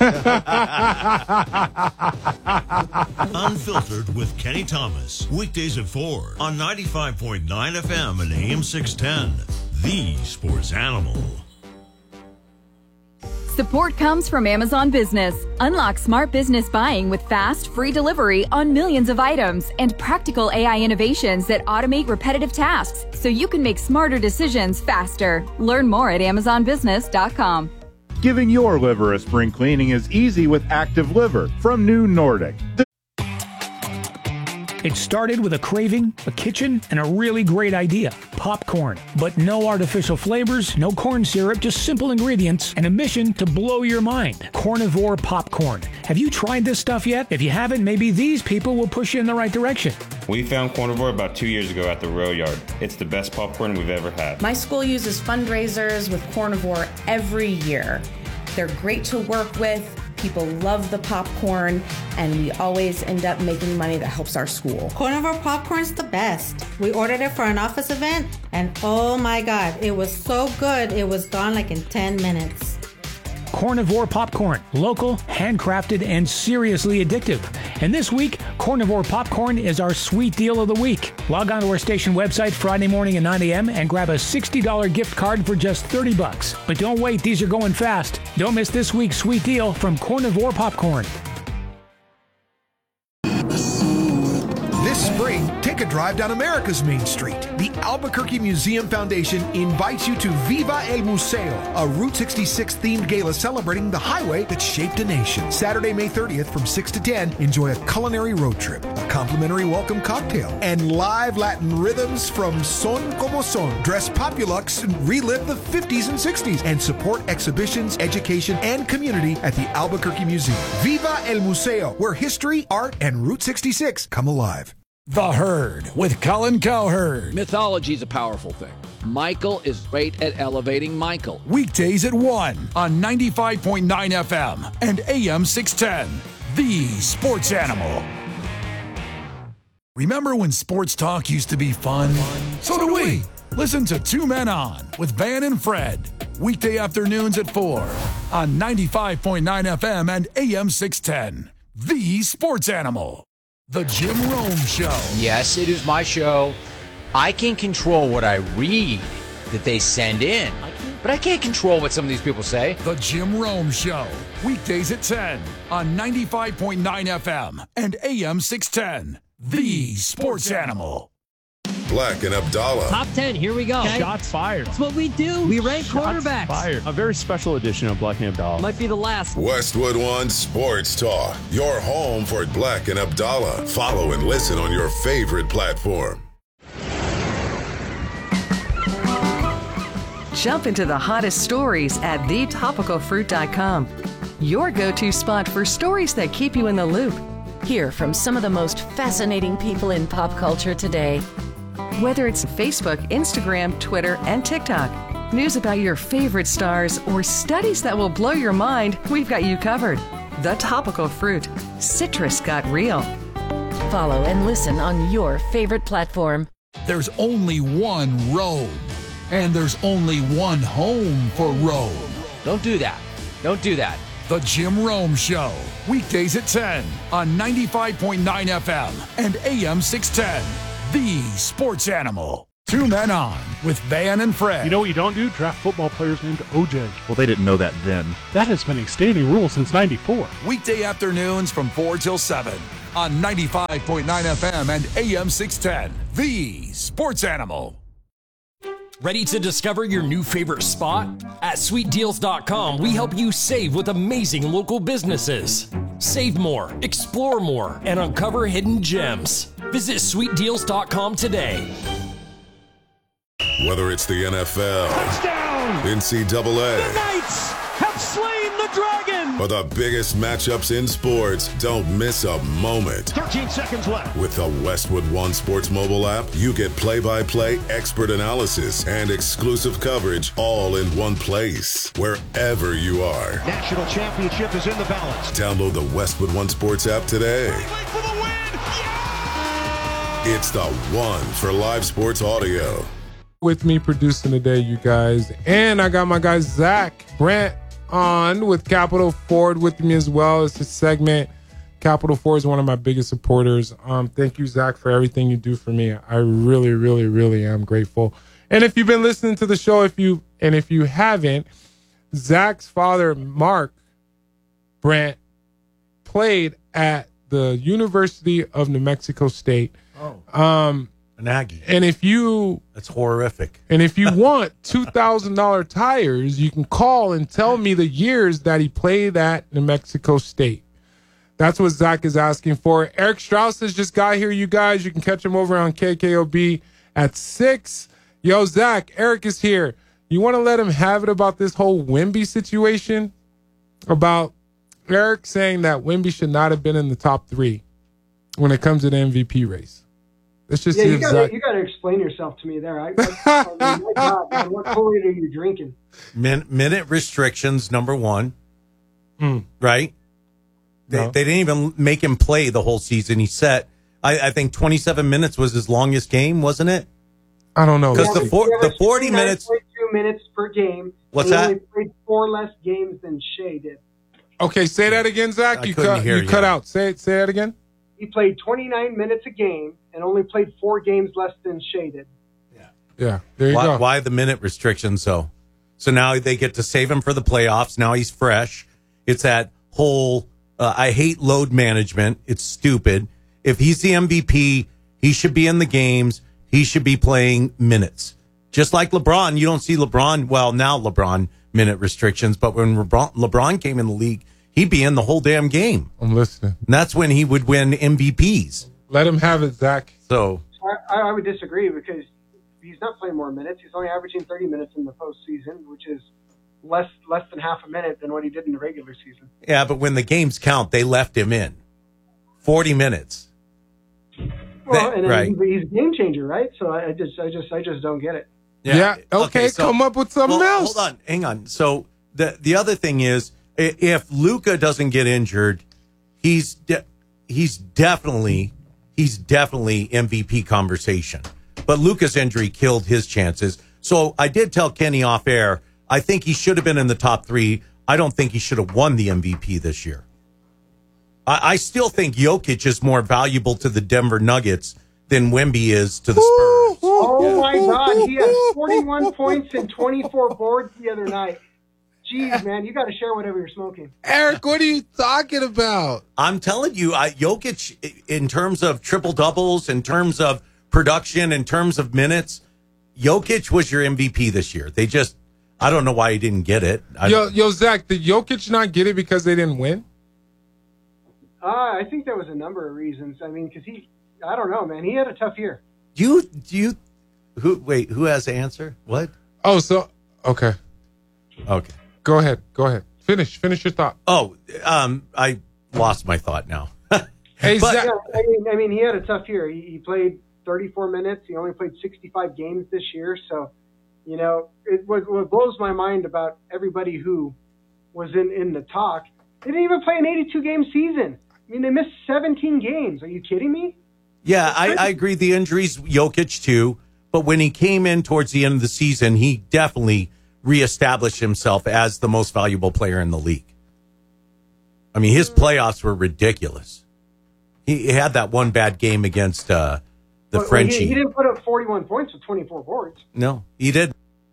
Speaker 6: Unfiltered with Kenny Thomas. Weekdays at 4 on 95.9 FM and AM 610. The Sports Animal.
Speaker 25: Support comes from Amazon Business. Unlock smart business buying with fast, free delivery on millions of items and practical AI innovations that automate repetitive tasks so you can make smarter decisions faster. Learn more at AmazonBusiness.com.
Speaker 26: Giving your liver a spring cleaning is easy with Active Liver from New Nordic.
Speaker 10: It started with a craving, a kitchen, and a really great idea. Popcorn. But no artificial flavors, no corn syrup, just simple ingredients, and a mission to blow your mind. Cornivore popcorn. Have you tried this stuff yet? If you haven't, maybe these people will push you in the right direction.
Speaker 11: We found Cornivore about 2 years ago at the Rail Yard. It's the best popcorn we've ever had.
Speaker 12: My school uses fundraisers with Cornivore every year. They're great to work with. People love the popcorn, and we always end up making money that helps our school.
Speaker 13: Cornivore popcorn's the best. We ordered it for an office event, and oh my God, it was so good, it was gone like in 10 minutes.
Speaker 10: Cornivore popcorn. Local, handcrafted, and seriously addictive. And this week, Cornivore popcorn is our sweet deal of the week. Log on to our station website Friday morning at 9 a.m. and grab a $60 gift card for just $30. But don't wait, these are going fast. Don't miss this week's sweet deal from Cornivore popcorn.
Speaker 14: This spring, take a drive down America's Main Street. The Albuquerque Museum Foundation invites you to Viva el Museo, a Route 66 themed gala celebrating the highway that shaped a nation. Saturday, May 30th from 6 to 10, enjoy a culinary road trip, a complimentary welcome cocktail, and live Latin rhythms from Son Como Son. Dress Populux and relive the 50s and 60s and support exhibitions, education, and community at the Albuquerque Museum. Viva el Museo, where history, art, and Route 66 come alive.
Speaker 15: The Herd with Colin Cowherd.
Speaker 16: Mythology is a powerful thing. Michael is great at elevating Michael.
Speaker 15: Weekdays at 1 on 95.9 FM and AM 610. The Sports Animal. Remember when sports talk used to be fun? So do we. Listen to Two Men On with Van and Fred. Weekday afternoons at 4 on 95.9 FM and AM 610. The Sports Animal. The Jim Rome Show.
Speaker 27: Yes, it is my show. I can control what I read that they send in, but I can't control what some of these people say.
Speaker 15: The Jim Rome Show. Weekdays at 10 on 95.9 FM and AM 610. The Sports Animal.
Speaker 28: Black and Abdallah.
Speaker 29: Top 10, here we go.
Speaker 30: Okay. Shots fired.
Speaker 29: That's what we do. We rank quarterbacks.
Speaker 30: Fired. A very special edition of Black and Abdallah.
Speaker 29: Might be the last.
Speaker 28: Westwood One Sports Talk. Your home for Black and Abdallah. Follow and listen on your favorite platform.
Speaker 31: Jump into the hottest stories at thetopicalfruit.com. Your go-to spot for stories that keep you in the loop.
Speaker 32: Hear from some of the most fascinating people in pop culture today.
Speaker 31: Whether it's Facebook, Instagram, Twitter, and TikTok, news about your favorite stars, or studies that will blow your mind, we've got you covered. The Topical Fruit. Citrus got real.
Speaker 32: Follow and listen on your favorite platform.
Speaker 15: There's only one road. And there's only one home for Rome.
Speaker 27: Don't do that. Don't do that.
Speaker 15: The Jim Rome Show. Weekdays at 10 on 95.9 FM and AM 610. The Sports Animal. 2 Men On with Van and Fred.
Speaker 30: You know what you don't do? Draft football players named OJ.
Speaker 26: Well, they didn't know that then.
Speaker 30: That has been a standing rule since 94.
Speaker 15: Weekday afternoons from 4 till 7 on 95.9 FM and AM 610. The Sports Animal.
Speaker 2: Ready to discover your new favorite spot? At sweetdeals.com, we help you save with amazing local businesses. Save more, explore more, and uncover hidden gems. Visit sweetdeals.com today.
Speaker 28: Whether it's the NFL,
Speaker 3: touchdown,
Speaker 28: NCAA,
Speaker 3: the Knights have slain the dragon,
Speaker 28: or the biggest matchups in sports, don't miss a moment.
Speaker 3: 13 seconds left.
Speaker 28: With the Westwood One Sports mobile app, you get play-by-play expert analysis and exclusive coverage all in one place, wherever you are.
Speaker 3: National championship is in the balance.
Speaker 28: Download the Westwood One Sports app today.
Speaker 3: For the win. Yeah!
Speaker 28: It's the one for live sports audio.
Speaker 1: With me producing today, you guys. And I got my guy, Zach Brandt, on with Capital Ford with me as well. It's a segment. Capital Ford is one of my biggest supporters. Thank you, Zach, for everything you do for me. I really, really, really am grateful. And if you've been listening to the show, if you haven't, Zach's father, Mark Brandt, played at the University of New Mexico State.
Speaker 4: An Aggie.
Speaker 1: And
Speaker 4: that's horrific.
Speaker 1: And if you want $2,000 tires, you can call and tell me the years that he played at New Mexico State. That's what Zach is asking for. Eric Strauss has just got here, you guys. You can catch him over on KKOB at 6. Yo, Zach, Eric is here. You want to let him have it about this whole Wemby situation? About Eric saying that Wemby should not have been in the top 3 when it comes to the MVP race. Let's just see
Speaker 5: you got to explain yourself to me there. I mean, my God, man, what Kool-Aid are you drinking?
Speaker 4: Minute restrictions, number one. Right?
Speaker 1: No.
Speaker 4: They didn't even make him play the whole season. He set, I think 27 minutes was his longest game, wasn't it?
Speaker 1: I don't know.
Speaker 4: Because the 40 minutes.
Speaker 5: 2 minutes per game.
Speaker 4: What's
Speaker 5: that?
Speaker 4: that?
Speaker 5: He only played 4 less games than Shea did.
Speaker 1: Okay, say that again, Zach. You cut out. Say that again.
Speaker 5: He played 29 minutes a game and only played 4 games less than Shea did.
Speaker 1: Yeah, there you go.
Speaker 4: Why the minute restrictions, though? So now they get to save him for the playoffs. Now he's fresh. It's that whole, I hate load management. It's stupid. If he's the MVP, he should be in the games. He should be playing minutes. Just like LeBron. You don't see LeBron, well, now LeBron minute restrictions, but when LeBron came in the league, he'd be in the whole damn game.
Speaker 1: I'm listening.
Speaker 4: And that's when he would win MVPs.
Speaker 1: Let him have it, Zach.
Speaker 4: So
Speaker 5: I would disagree because he's not playing more minutes. He's only averaging 30 minutes in the postseason, which is less than half a minute than what he did in the regular season.
Speaker 4: Yeah, but when the games count, they left him in 40 minutes.
Speaker 5: Well,
Speaker 4: right.
Speaker 5: He's a game changer, right? So I just don't get it.
Speaker 1: Yeah. Okay. So, come up with something else.
Speaker 4: Hold on. Hang on. So the other thing is, if Luka doesn't get injured, he's definitely MVP conversation. But Luka's injury killed his chances. So I did tell Kenny off air, I think he should have been in the top 3. I don't think he should have won the MVP this year. I still think Jokic is more valuable to the Denver Nuggets than Wemby is to the Spurs.
Speaker 5: Oh, my God. He had 41 points and 24 boards the other night. Jeez, man, you got to share whatever you're smoking.
Speaker 1: Eric, what are you talking about?
Speaker 4: I'm telling you, Jokic, in terms of triple-doubles, in terms of production, in terms of minutes, Jokic was your MVP this year. They just, I don't know why he didn't get it.
Speaker 1: Yo, Zach, did Jokic not get it because they didn't win?
Speaker 5: I think there was a number of reasons. I mean, because I don't know, man. He had a tough year.
Speaker 4: Who has the answer? What?
Speaker 1: Oh, so, okay.
Speaker 4: Okay.
Speaker 1: Go ahead. Finish your thought.
Speaker 4: Oh, I lost my thought now.
Speaker 1: Hey, Zach.
Speaker 5: Yeah, I mean, he had a tough year. He played 34 minutes. He only played 65 games this year. So, you know, what blows my mind about everybody who was in the talk, they didn't even play an 82-game season. I mean, they missed 17 games. Are you kidding me?
Speaker 4: Yeah, I agree. The injuries, Jokic too. But when he came in towards the end of the season, he definitely reestablished himself as the most valuable player in the league. I mean, his playoffs were ridiculous. He had that one bad game against the Frenchie.
Speaker 5: He didn't put up 41 points with 24 boards.
Speaker 4: No, he did.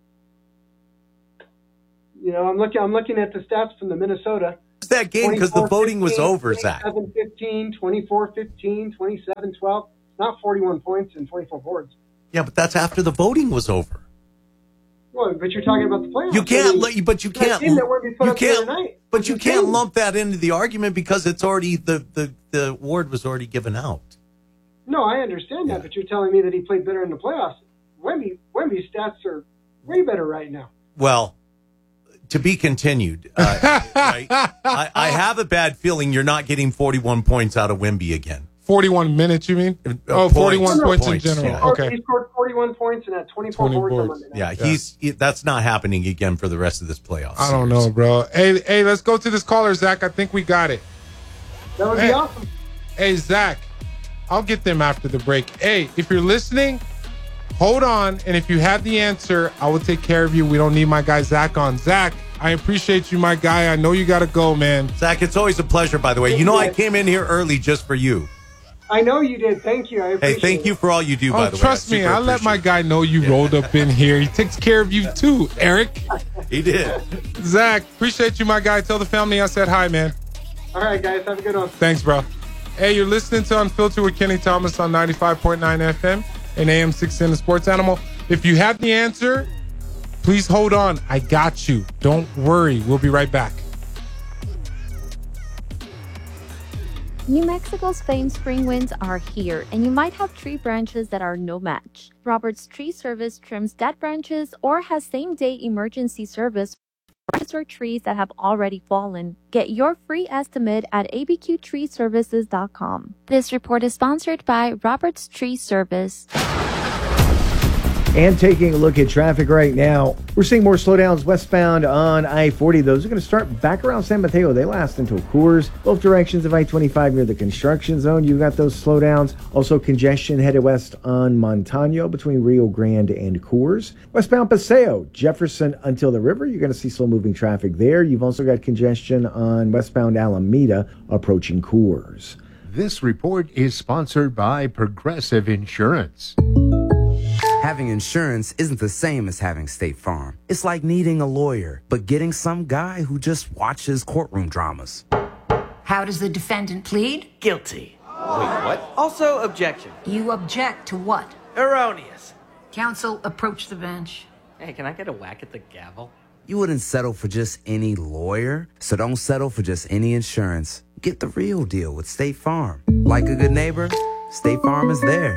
Speaker 5: I'm looking at the stats from the Minnesota.
Speaker 4: It's that game because the voting was over, Zach.
Speaker 5: 27-15, 24-15, 27-12. Not 41 points and 24 boards.
Speaker 4: Yeah, but that's after the voting was over.
Speaker 5: Well, but you're talking about the playoffs.
Speaker 4: You can't, but you can't. You can't lump that into the argument because it's already the award was already given out.
Speaker 5: No, I understand that, but you're telling me that he played better in the playoffs. Wemby's stats are way better right now.
Speaker 4: Well, to be continued. Right? I have a bad feeling you're not getting 41 points out of Wemby again.
Speaker 1: 41 minutes, you mean? 41 points in general.
Speaker 4: Yeah.
Speaker 1: Okay.
Speaker 5: He scored 41 points and had 24 boards on Monday night.
Speaker 4: Yeah, that's not happening again for the rest of this playoffs.
Speaker 1: I don't know, bro. Hey, let's go to this caller, Zach. I think we got it.
Speaker 5: That would be awesome.
Speaker 1: Hey, Zach, I'll get them after the break. Hey, if you're listening, hold on. And if you have the answer, I will take care of you. We don't need my guy Zach on. Zach, I appreciate you, my guy. I know you got to go, man.
Speaker 4: Zach, it's always a pleasure, by the way. You know, I came in here early just for you.
Speaker 5: I know you did. Thank you. I appreciate
Speaker 4: thank you for all you do, by the way.
Speaker 1: Trust me, I let my guy know you rolled up in here. He takes care of you too, Eric.
Speaker 4: He did.
Speaker 1: Zach, appreciate you, my guy. Tell the family I said hi, man.
Speaker 5: All right, guys. Have a good one.
Speaker 1: Thanks, bro. Hey, you're listening to Unfiltered with Kenny Thomas on 95.9 FM and AM 610 The Sports Animal. If you have the answer, please hold on. I got you. Don't worry. We'll be right back.
Speaker 6: New Mexico's famed spring winds are here, and you might have tree branches that are no match. Robert's Tree Service trims dead branches or has same-day emergency service for trees that have already fallen. Get your free estimate at abqtreeservices.com. This report is sponsored by Robert's Tree Service.
Speaker 7: And taking a look at traffic right now, we're seeing more slowdowns westbound on I-40. Those are going to start back around San Mateo. They last until Coors. Both directions of I-25 near the construction zone. You've got those slowdowns. Also congestion headed west on Montano between Rio Grande and Coors. Westbound Paseo, Jefferson until the river. You're going to see slow-moving traffic there. You've also got congestion on westbound Alameda approaching Coors.
Speaker 8: This report is sponsored by Progressive Insurance.
Speaker 9: Having insurance isn't the same as having State Farm. It's like needing a lawyer, but getting some guy who just watches courtroom dramas.
Speaker 17: How does the defendant plead?
Speaker 18: Guilty. Wait, what? Also, objection.
Speaker 17: You object to what?
Speaker 18: Erroneous.
Speaker 17: Counsel, approach the bench.
Speaker 18: Hey, can I get a whack at the gavel?
Speaker 9: You wouldn't settle for just any lawyer, so don't settle for just any insurance. Get the real deal with State Farm. Like a good neighbor, State Farm is there.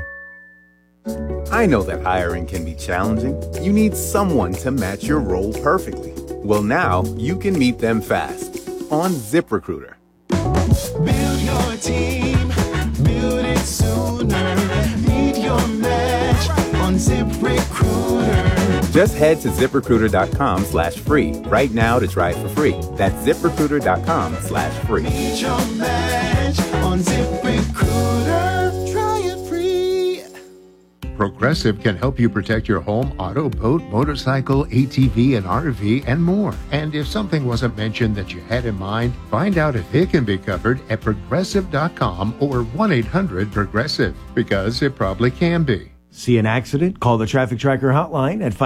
Speaker 19: I know that hiring can be challenging. You need someone to match your role perfectly. Well, now you can meet them fast on ZipRecruiter.
Speaker 20: Build your team, build it sooner. Meet your match on ZipRecruiter.
Speaker 19: Just head to ZipRecruiter.com/free right now to try it for free. That's ZipRecruiter.com/free.
Speaker 20: Meet your match on ZipRecruiter. Try it free.
Speaker 8: Progressive can help you protect your home, auto, boat, motorcycle, ATV, and RV, and more. And if something wasn't mentioned that you had in mind, find out if it can be covered at Progressive.com or 1-800-PROGRESSIVE, because it probably can be.
Speaker 7: See an accident? Call the Traffic Tracker hotline at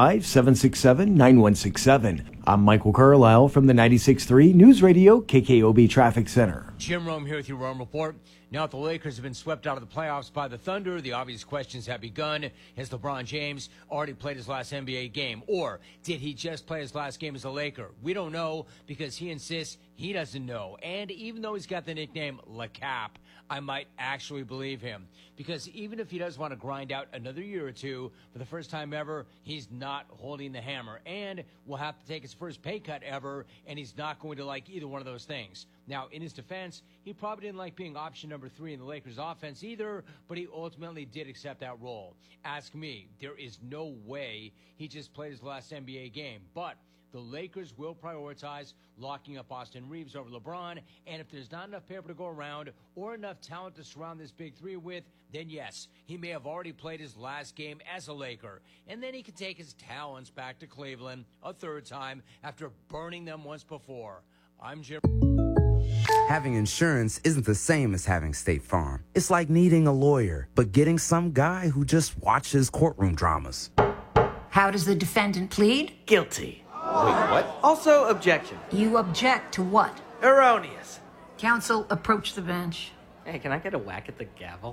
Speaker 7: 505-767-9167. I'm Michael Carlisle from the 96.3 News Radio KKOB Traffic Center.
Speaker 21: Jim Rome here with your Rome Report. Now that the Lakers have been swept out of the playoffs by the Thunder, the obvious questions have begun. Has LeBron James already played his last NBA game? Or did he just play his last game as a Laker? We don't know because he insists he doesn't know. And even though he's got the nickname La Cap, I might actually believe him. Because even if he does want to grind out another year or two, for the first time ever, he's not holding the hammer. And will have to take his first pay cut ever, and he's not going to like either one of those things. Now, in his defense, he probably didn't like being option number 3 in the Lakers offense either, but he ultimately did accept that role. Ask me, there is no way he just played his last NBA game. But the Lakers will prioritize locking up Austin Reeves over LeBron. And if there's not enough paper to go around or enough talent to surround this big three with, then yes, he may have already played his last game as a Laker. And then he can take his talents back to Cleveland a third time after burning them once before. I'm Jim.
Speaker 9: Having insurance isn't the same as having State Farm. It's like needing a lawyer, but getting some guy who just watches courtroom dramas.
Speaker 17: How does the defendant plead?
Speaker 18: Guilty. Wait, what? Also, objection.
Speaker 17: You object to what?
Speaker 18: Erroneous.
Speaker 17: Counsel, approach the bench.
Speaker 18: Hey, can I get a whack at the gavel?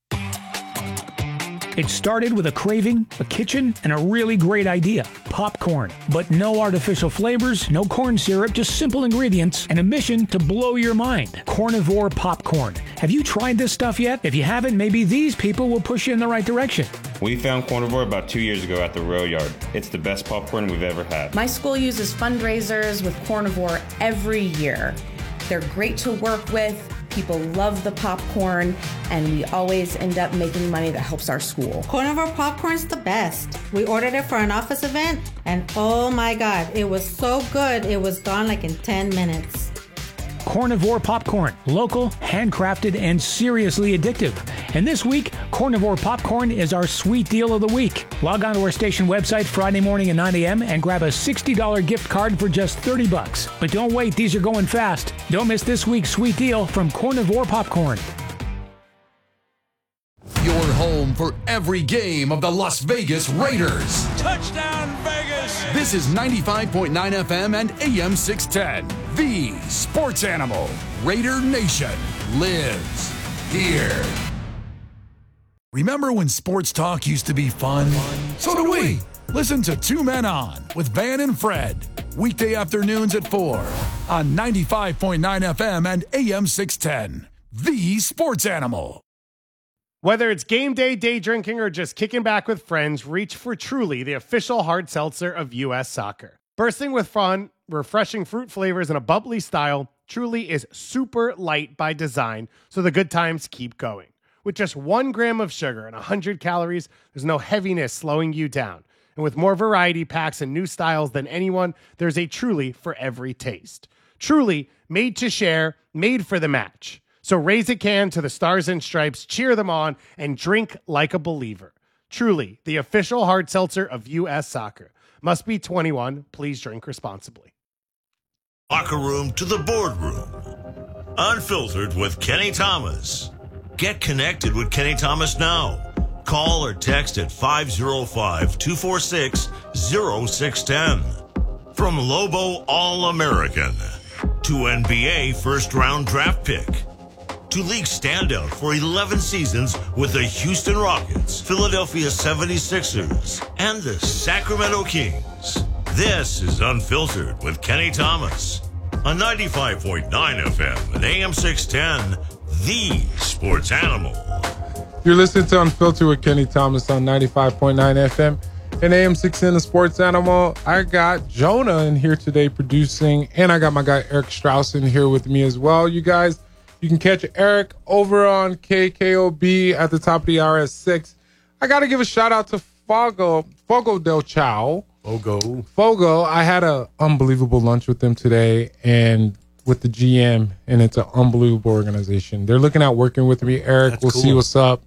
Speaker 10: It started with a craving, a kitchen, and a really great idea. Popcorn. But no artificial flavors, no corn syrup, just simple ingredients, and a mission to blow your mind. Carnivore popcorn. Have you tried this stuff yet? If you haven't, maybe these people will push you in the right direction.
Speaker 11: We found Carnivore about 2 years ago at the Rail Yard. It's the best popcorn we've ever had.
Speaker 12: My school uses fundraisers with Carnivore every year. They're great to work with. People love the popcorn, and we always end up making money that helps our school.
Speaker 13: Carnivore popcorn's the best. We ordered it for an office event, and oh my God, it was so good, it was gone like in 10 minutes.
Speaker 10: Carnivore popcorn. Local, handcrafted, and seriously addictive. And this week, Carnivore popcorn is our sweet deal of the week. Log on to our station website Friday morning at 9 a.m. and grab a $60 gift card for just $30. But don't wait, these are going fast. Don't miss this week's sweet deal from Carnivore popcorn.
Speaker 15: Your home for every game of the Las Vegas Raiders.
Speaker 3: Touchdown, Vegas!
Speaker 15: This is 95.9 FM and AM 610. The Sports Animal. Raider Nation lives here. Remember when sports talk used to be fun? So do we. Listen to Two Men On with Van and Fred. Weekday afternoons at 4 on 95.9 FM and AM 610. The Sports Animal.
Speaker 14: Whether it's game day, day drinking, or just kicking back with friends, reach for Truly, the official hard seltzer of U.S. Soccer. Bursting with fun, refreshing fruit flavors, and a bubbly style, Truly is super light by design, so the good times keep going. With just 1 gram of sugar and 100 calories, there's no heaviness slowing you down. And with more variety packs and new styles than anyone, there's a Truly for every taste. Truly, made to share, made for the match. So raise a can to the Stars and Stripes, cheer them on, and drink like a believer. Truly, the official hard seltzer of U.S. Soccer. Must be 21. Please drink responsibly.
Speaker 16: Locker room to the boardroom. Unfiltered with Kenny Thomas. Get connected with Kenny Thomas now. Call or text at 505-246-0610. From Lobo All-American to NBA first-round draft pick. To league standout for 11 seasons with the Houston Rockets, Philadelphia 76ers, and the Sacramento Kings. This is Unfiltered with Kenny Thomas on 95.9 FM and AM 610, The Sports Animal.
Speaker 1: You're listening to Unfiltered with Kenny Thomas on 95.9 FM and AM 610, The Sports Animal. I got Jonah in here today producing, and I got my guy Eric Strauss in here with me as well. You guys, you can catch Eric over on KKOB at the top of the hour at 6. I got to give a shout out to Fogo del Chao. Fogo. I had an unbelievable lunch with them today and with the GM, and it's an unbelievable organization. They're looking at working with me. Eric,
Speaker 4: That's
Speaker 1: we'll
Speaker 4: cool.
Speaker 1: see what's up.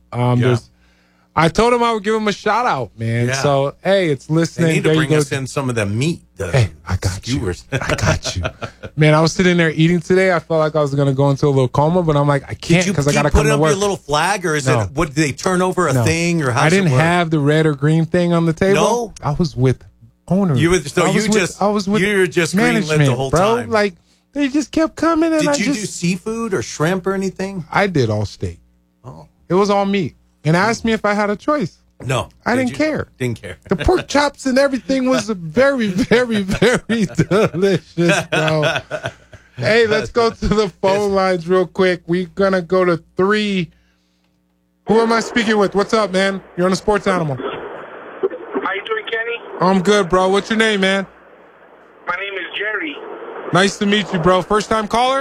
Speaker 1: I told him I would give him a shout out, man.
Speaker 4: Yeah.
Speaker 1: So, hey, it's listening.
Speaker 4: They need to
Speaker 1: There you
Speaker 4: bring
Speaker 1: go.
Speaker 4: us in some of the meat.
Speaker 1: Hey, I got
Speaker 4: skewers.
Speaker 1: I got you. Man, I was sitting there eating today. I felt like I was going to go into a little coma, but I'm like, I can't because I got to come
Speaker 4: put
Speaker 1: to
Speaker 4: up
Speaker 1: work.
Speaker 4: your little flag, or is
Speaker 1: No.
Speaker 4: it, what, did they turn over a
Speaker 1: No.
Speaker 4: thing, or how
Speaker 1: I didn't
Speaker 4: it work?
Speaker 1: have the red or green thing on the table.
Speaker 4: No?
Speaker 1: I was with owners.
Speaker 4: You were, so
Speaker 1: I
Speaker 4: you
Speaker 1: was with-
Speaker 4: just,
Speaker 1: I was with
Speaker 4: you were just
Speaker 1: management,
Speaker 4: greenlit the whole
Speaker 1: bro.
Speaker 4: time.
Speaker 1: Like, they just kept coming. And
Speaker 4: Did
Speaker 1: I
Speaker 4: you do
Speaker 1: just,
Speaker 4: seafood or shrimp or anything?
Speaker 1: I did all steak.
Speaker 4: Oh.
Speaker 1: It was all meat. And asked me if I had a choice.
Speaker 4: No.
Speaker 1: I
Speaker 4: Did
Speaker 1: didn't
Speaker 4: you?
Speaker 1: care.
Speaker 4: Didn't care.
Speaker 1: The pork chops and everything was very, very, very delicious, bro. Hey, let's go to the phone lines real quick. We're going to go to 3. Who am I speaking with? What's up, man? You're on the Sports Animal.
Speaker 22: How you doing, Kenny?
Speaker 1: I'm good, bro. What's your name, man?
Speaker 22: My name is Jerry.
Speaker 1: Nice to meet you, bro. First-time caller?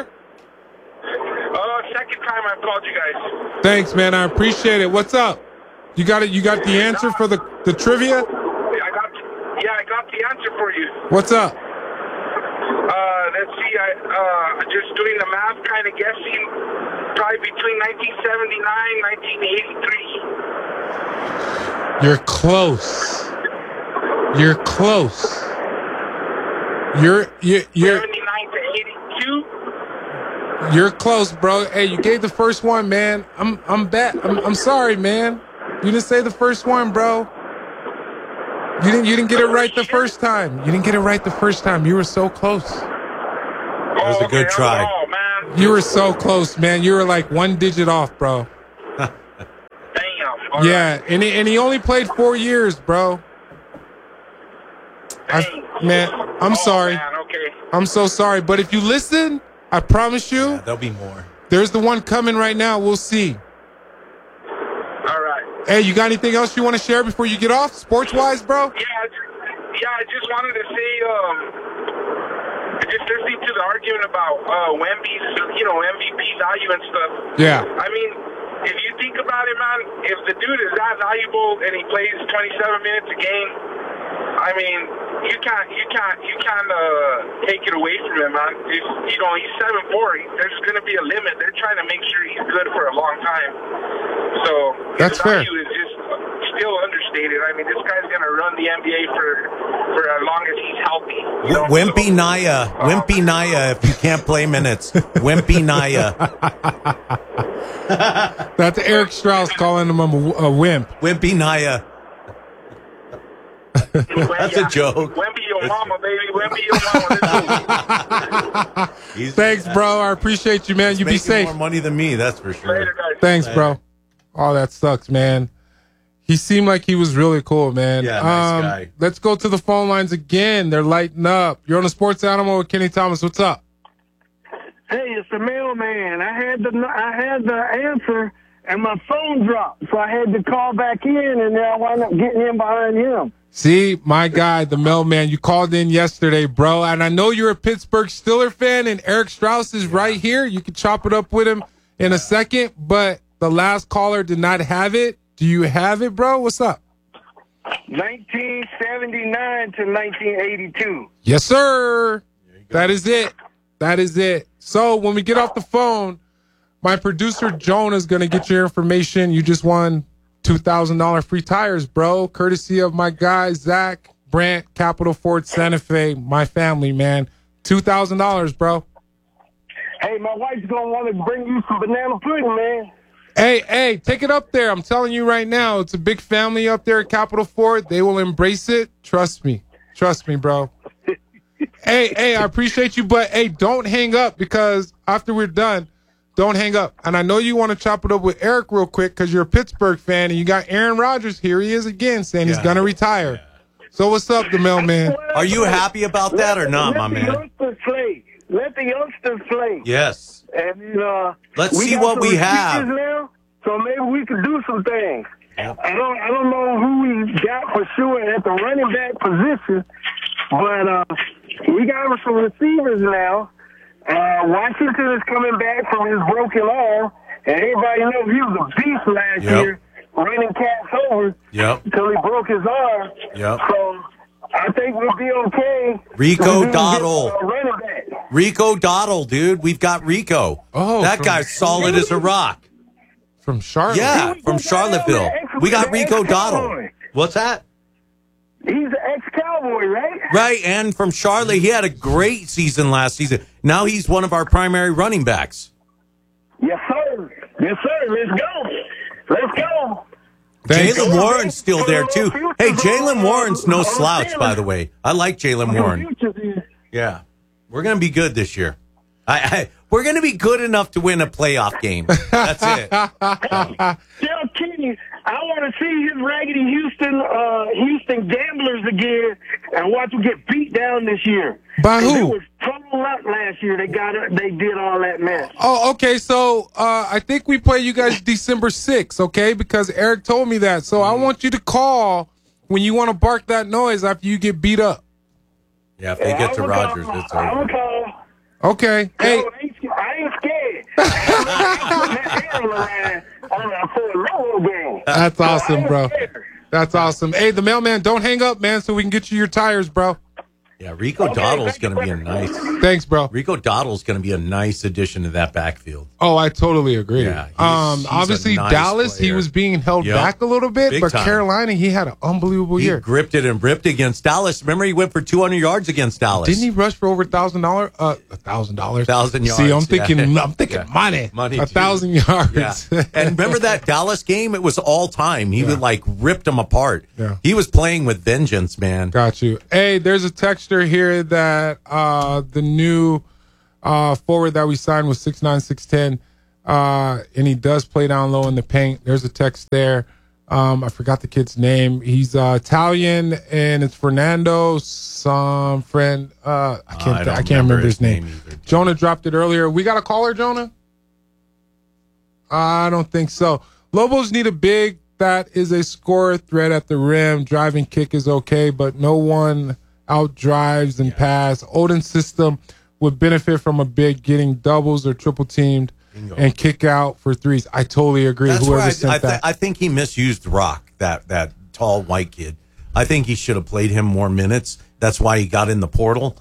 Speaker 22: Second time I've called you guys.
Speaker 1: Thanks, man. I appreciate it. What's up? You got it. You got the answer for the trivia?
Speaker 22: I got the answer for you.
Speaker 1: What's up?
Speaker 22: doing the math, kind of guessing, probably between 1979 1983.
Speaker 1: You're close. You're close. You're
Speaker 22: 79 to 82.
Speaker 1: You're close, bro. Hey, you gave the first one, man. I'm sorry, man. You didn't say the first one, bro. You didn't get it right the first time. You didn't get it right the first time. You were so close.
Speaker 4: That was a good try.
Speaker 1: You were so close, man. You were like one digit off, bro.
Speaker 22: Damn.
Speaker 1: Yeah, and he only played 4 years, bro. Man, I'm sorry.
Speaker 22: Man, okay.
Speaker 1: I'm so sorry. But if you listen, I promise you,
Speaker 4: There'll be more.
Speaker 1: there's the one coming right now. We'll see.
Speaker 22: All right.
Speaker 1: Hey, you got anything else you want to share before you get off, sports-wise, bro?
Speaker 22: Yeah, I just wanted to say, just listening to the argument about Wemby's, MVP value and stuff.
Speaker 1: Yeah.
Speaker 22: I mean, if you think about it, man, if the dude is that valuable and he plays 27 minutes a game, I mean, you can't take it away from him, man. If, he's 7'4". There's going to be a limit. They're trying to make sure he's good for a long time. So
Speaker 1: That's
Speaker 22: his
Speaker 1: fair.
Speaker 22: value is just still understated. I mean, this guy's going to run the NBA for as long as he's healthy.
Speaker 4: Wimpy Naya, if you can't play minutes. Wimpy Naya.
Speaker 1: That's Eric Strauss calling him a wimp.
Speaker 4: Wimpy Naya. That's a joke.
Speaker 22: Wemby your mama, baby. Wemby your mama.
Speaker 1: Thanks, bro. I appreciate you, man. You be
Speaker 4: Making
Speaker 1: safe.
Speaker 4: more money than me, that's for sure.
Speaker 22: Later, guys.
Speaker 1: Thanks, bro. Oh, that sucks, man. He seemed like he was really cool, man.
Speaker 4: Yeah, nice guy.
Speaker 1: Let's go to the phone lines again. They're lighting up. You're on the Sports Animal with Kenny Thomas. What's up?
Speaker 2: Hey, it's the mailman. I had the answer, and my phone dropped, so I had to call back in, and then I wound up getting in behind him.
Speaker 1: See, my guy, the mailman, you called in yesterday, bro. And I know you're a Pittsburgh Steelers fan, and Eric Strauss is right here. You can chop it up with him in a second, but the last caller did not have it. Do you have it, bro? What's up?
Speaker 2: 1979 to 1982.
Speaker 1: Yes, sir. That is it. That is it. So when we get off the phone, my producer, Joan, is going to get your information. You just won $2,000 free tires, bro, courtesy of my guy, Zach Brandt, Capital Ford Santa Fe, my family, man. $2,000, bro.
Speaker 2: Hey, my wife's going to want to bring you some banana pudding, man.
Speaker 1: Hey, take it up there. I'm telling you right now, it's a big family up there at Capital Ford. They will embrace it. Trust me. Trust me, bro. Hey, I appreciate you, but, hey, don't hang up because after we're done, don't hang up. And I know you want to chop it up with Eric real quick because you're a Pittsburgh fan and you got Aaron Rodgers. Here he is again saying he's going to retire. Yeah. So what's up, the mailman?
Speaker 4: Are you happy about that or not, my man?
Speaker 2: Let the youngsters play.
Speaker 4: Yes.
Speaker 2: And
Speaker 4: let's see what we have.
Speaker 2: Now, so maybe we could do some things. Yep. I don't know who we got for sure at the running back position, but we got some receivers now. Washington is coming back from his broken arm, and everybody knows he was a beast last year, running cats over until he broke his arm.
Speaker 4: Yep.
Speaker 2: So I think we'll be okay.
Speaker 4: Rico Dowdle. Rico Dowdle, dude. We've got Rico.
Speaker 1: Oh,
Speaker 4: that guy's solid as a rock.
Speaker 1: From Charlotte?
Speaker 4: Yeah, from Charlottesville. We got Rico Dowdle. What's that?
Speaker 2: He's an ex-Cowboy, right?
Speaker 4: Right, and from Charlotte, he had a great season last season. Now he's one of our primary running backs.
Speaker 2: Yes, sir. Yes, sir. Let's go. Let's go.
Speaker 4: Jalen Warren's still there, too. Hey, Jalen Warren's no slouch, by the way. I like Jalen Warren. Yeah. We're going to be good this year. We're going to be good enough to win a playoff game. That's it.
Speaker 2: Tell Kenny, I want to see his raggedy Houston Gamblers again and watch them get beat down this year.
Speaker 1: By who?
Speaker 2: It was total luck last year. They did all that mess.
Speaker 1: Oh, okay. So I think we play you guys December 6th, okay? Because Eric told me that. So I want you to call when you want to bark that noise after you get beat up.
Speaker 4: Yeah, if they get to Rodgers, it's over.
Speaker 2: I'm call.
Speaker 1: Okay. Hey.
Speaker 2: I ain't scared.
Speaker 1: That's awesome, bro. That's awesome. Hey, the mailman, don't hang up, man, so we can get you your tires, bro.
Speaker 4: Yeah, Rico Dowdle's going to be a nice.
Speaker 1: Thanks, bro.
Speaker 4: Rico Dowdle's going to be a nice addition to that backfield.
Speaker 1: Oh, I totally agree.
Speaker 4: Yeah, he's
Speaker 1: obviously,
Speaker 4: a nice
Speaker 1: Dallas,
Speaker 4: player.
Speaker 1: he was being held back a little bit,
Speaker 4: Big
Speaker 1: but
Speaker 4: time.
Speaker 1: Carolina, he had an unbelievable
Speaker 4: He
Speaker 1: year.
Speaker 4: gripped it and ripped against Dallas. Remember, he went for 200 yards against Dallas.
Speaker 1: Didn't he rush for over $1,000? $1,000.
Speaker 4: 1,000 yards.
Speaker 1: See, I'm thinking
Speaker 4: yeah.
Speaker 1: money.
Speaker 4: Money,
Speaker 1: 1,000 yards.
Speaker 4: Yeah. And remember that Dallas game? It was all time. He would ripped them apart.
Speaker 1: Yeah.
Speaker 4: He was playing with vengeance, man.
Speaker 1: Got you. Hey, there's a texter here that the new forward that we signed was 6'9", 6'10", and he does play down low in the paint. There's a text there. I forgot the kid's name. He's Italian, and it's Fernando, some friend. I can't remember his name. Jonah dropped it earlier. We got a caller, Jonah? I don't think so. Lobos need a big that is a scorer threat at the rim. Driving kick is okay, but no one outdrives and pass. Odin's system would benefit from a big getting doubles or triple teamed and kick out for threes. I totally agree.
Speaker 4: That's
Speaker 1: Whoever
Speaker 4: where
Speaker 1: sent that.
Speaker 4: I think he misused Rock, that tall white kid. I think he should have played him more minutes. That's why he got in the portal.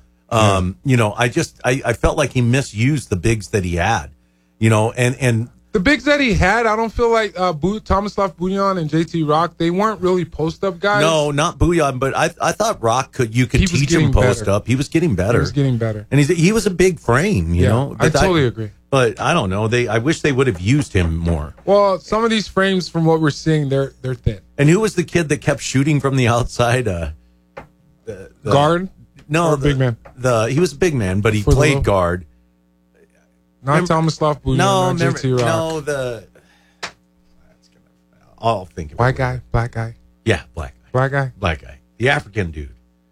Speaker 4: I felt like he misused the bigs that he had. And
Speaker 1: the bigs that he had, I don't feel like Tomislav Bujan and JT Rock, they weren't really post-up guys.
Speaker 4: No, not Bujan, but I thought Rock you could teach him post-up. He was getting better.
Speaker 1: He was getting better.
Speaker 4: And he was a big frame, you know.
Speaker 1: I totally agree.
Speaker 4: But I don't know. I wish they would have used him more.
Speaker 1: Well, some of these frames, from what we're seeing, they're thin.
Speaker 4: And who was the kid that kept shooting from the outside?
Speaker 1: Guard?
Speaker 4: No,
Speaker 1: or big man.
Speaker 4: He was a big man, but he
Speaker 1: For the
Speaker 4: played
Speaker 1: little-
Speaker 4: guard.
Speaker 1: Not Tomislav Bujan, not JT Rock.
Speaker 4: I'll think of
Speaker 1: White guy, black guy.
Speaker 4: Yeah, black guy.
Speaker 1: Black guy?
Speaker 4: Black guy. The African dude.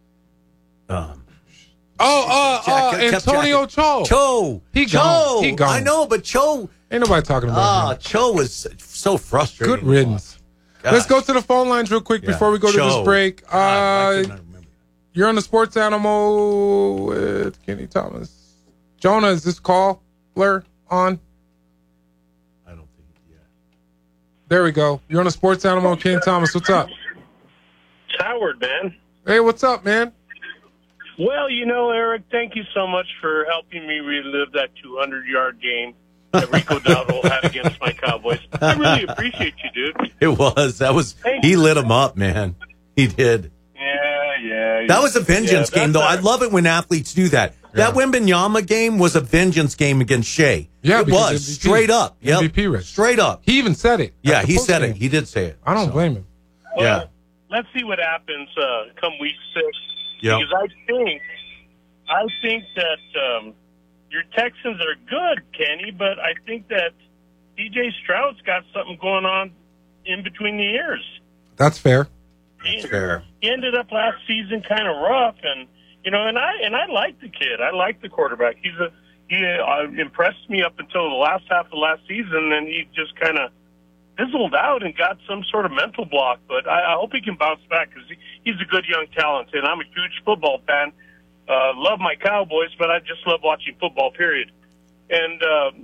Speaker 1: Antonio Cho.
Speaker 4: Cho.
Speaker 1: He gone. He gone.
Speaker 4: I know, but Cho.
Speaker 1: Ain't nobody talking about him.
Speaker 4: Cho was so frustrating.
Speaker 1: Good riddance. Let's go to the phone lines real quick before we go to this break. You're on the Sports Animal with Kenny Thomas. Jonah, is this caller on?
Speaker 4: I don't think, yeah.
Speaker 1: There we go. You're on the Sports Animal with Kenny Thomas. What's up?
Speaker 5: It's Howard, man.
Speaker 1: Hey, what's up, man?
Speaker 5: Well, Eric, thank you so much for helping me relive that 200-yard game that Rico Dowdle had against my Cowboys. I really appreciate you, dude.
Speaker 4: It was. He lit him up, man. He did.
Speaker 5: Yeah.
Speaker 4: That was a vengeance game, though. I love it when athletes do that.
Speaker 1: Yeah.
Speaker 4: That Wembanyama game was a vengeance game against Shea.
Speaker 1: Yeah,
Speaker 4: it
Speaker 1: because
Speaker 4: was.
Speaker 1: MVP.
Speaker 4: Straight up. Yep.
Speaker 1: MVP race.
Speaker 4: Straight up.
Speaker 1: He even said it.
Speaker 4: Yeah,
Speaker 1: at the
Speaker 4: he said
Speaker 1: postgame.
Speaker 4: it. He did say it.
Speaker 1: I don't blame him.
Speaker 5: Well,
Speaker 4: Yeah.
Speaker 5: let's see what happens come week 6.
Speaker 4: Yep.
Speaker 5: Because I think that your Texans are good, Kenny, but I think that DJ Stroud's got something going on in between the ears.
Speaker 1: That's fair.
Speaker 4: That's fair.
Speaker 5: He ended up last season kind of rough, and I like the kid. I like the quarterback. He impressed me up until the last half of last season, and he just kind of fizzled out and got some sort of mental block. But I hope he can bounce back because he's a good young talent, and I'm a huge football fan. Love my Cowboys, but I just love watching football, period. And,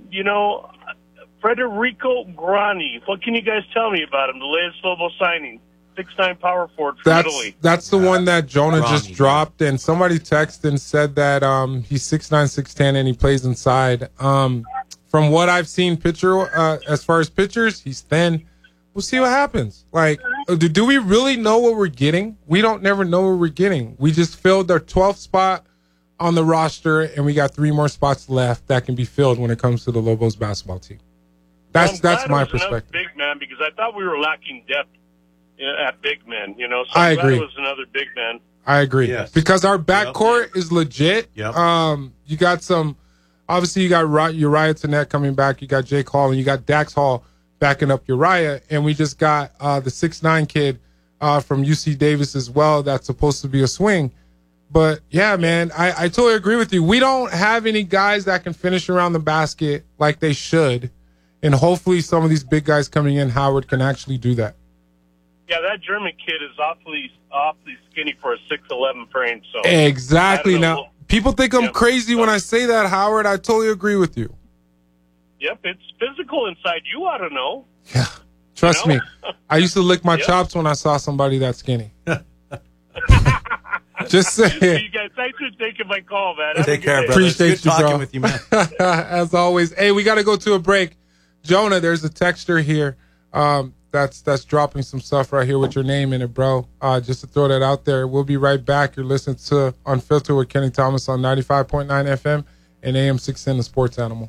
Speaker 5: Federico Grani, what can you guys tell me about him? The latest Lobo signing, 6'9" power forward from Italy.
Speaker 1: That's the one that Jonah just dropped, and somebody texted and said that he's 6'9", 6'10", and he plays inside. From what I've seen as far as pictures, he's thin. We'll see what happens. Like, do we really know what we're getting? We don't never know what we're getting. We just filled our 12th spot on the roster, and we got 3 more spots left that can be filled when it comes to the Lobos basketball team. That's my perspective.
Speaker 5: Big man, because I thought we were lacking depth at big men. So
Speaker 1: I
Speaker 5: I'm glad
Speaker 1: agree.
Speaker 5: it was another big man.
Speaker 1: I agree.
Speaker 4: Yes.
Speaker 1: Because our backcourt is legit.
Speaker 4: Yep.
Speaker 1: You got obviously you got Uriah Tenet coming back. You got Jake Hall, and you got Dax Hall backing up Uriah. And we just got the 6'9" kid from UC Davis as well that's supposed to be a swing. But, yeah, man, I totally agree with you. We don't have any guys that can finish around the basket like they should. And hopefully some of these big guys coming in, Howard, can actually do that.
Speaker 5: Yeah, that German kid is awfully skinny for a 6'11" frame. So
Speaker 1: Exactly.
Speaker 5: I don't know.
Speaker 1: Now, people think I'm crazy when I say that, Howard. I totally agree with you.
Speaker 5: Yep, it's physical inside. You ought to know.
Speaker 1: Yeah, trust me. I used to lick my chops when I saw somebody that skinny. Just saying.
Speaker 5: You guys, thanks for taking my call, man. Have a
Speaker 4: Take
Speaker 5: good
Speaker 4: care,
Speaker 5: day.
Speaker 4: brother.
Speaker 1: Appreciate
Speaker 4: Good
Speaker 1: you,
Speaker 4: talking
Speaker 1: bro.
Speaker 4: with you, man.
Speaker 1: As always. Hey, we got to go to a break. Jonah, there's a texter here that's dropping some stuff right here with your name in it, bro. Just to throw that out there. We'll be right back. You're listening to Unfiltered with Kenny Thomas on 95.9 FM and AM 610, the Sports Animal.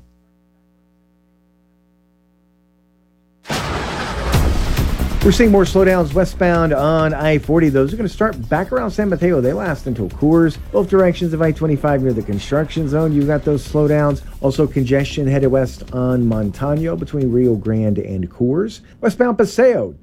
Speaker 7: We're seeing more slowdowns westbound on I-40. Those are going to start back around San Mateo. They last until Coors. Both directions of I-25 near the construction zone. You got those slowdowns. Also congestion headed west on Montano between Rio Grande and Coors. Westbound Paseo.